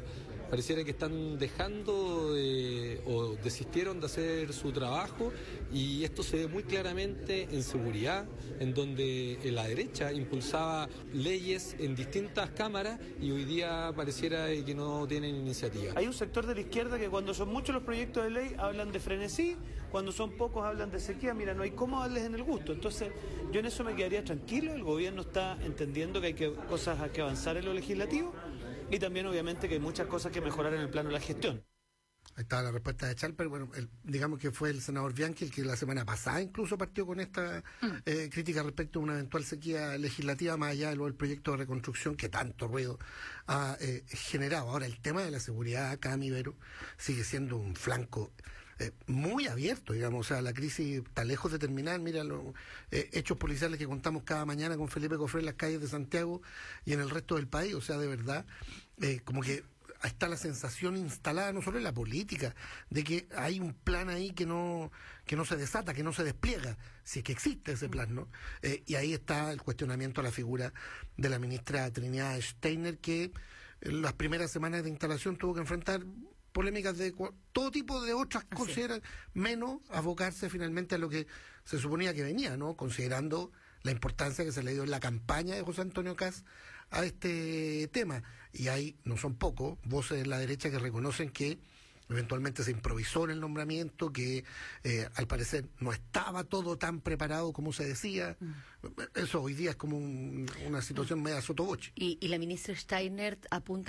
pareciera que están dejando de, o desistieron de hacer su trabajo, y esto se ve muy claramente en seguridad, en donde la derecha impulsaba leyes en distintas cámaras y hoy día pareciera que no tienen iniciativa. Hay un sector de la izquierda que cuando son muchos los proyectos de ley hablan de frenesí, cuando son pocos hablan de sequía. Mira, no hay cómo darles en el gusto. Entonces yo en eso me quedaría tranquilo. El gobierno está entendiendo que hay que, cosas a que avanzar en lo legislativo, y también obviamente que hay muchas cosas que mejorar en el plano de la gestión. Ahí estaba la respuesta de Chalper. Bueno, el, digamos que fue el senador Bianchi el que la semana pasada incluso partió con esta eh, crítica respecto a una eventual sequía legislativa, más allá de lo del proyecto de reconstrucción que tanto ruido ha eh, generado. Ahora, el tema de la seguridad acá, mi Vero, sigue siendo un flanco eh, muy abierto, digamos. O sea, la crisis está lejos de terminar. Mira los eh, hechos policiales que contamos cada mañana con Felipe Cofré en las calles de Santiago y en el resto del país. O sea, de verdad, eh, como que está la sensación instalada no solo en la política de que hay un plan ahí que no que no se desata, que no se despliega, si es que existe ese plan, ¿no? Eh, y ahí está el cuestionamiento a la figura de la ministra Trinidad Steiner, que en las primeras semanas de instalación tuvo que enfrentar polémicas de todo tipo de otras cosas, menos abocarse finalmente a lo que se suponía que venía, ¿no? Considerando la importancia que se le dio en la campaña de José Antonio Kast a este tema. Y hay, no son pocos, voces de la derecha que reconocen que eventualmente se improvisó en el nombramiento, que eh, al parecer no estaba todo tan preparado como se decía. Mm. Eso hoy día es como un, una situación media sotoboche. Y, y la ministra Steiner apunta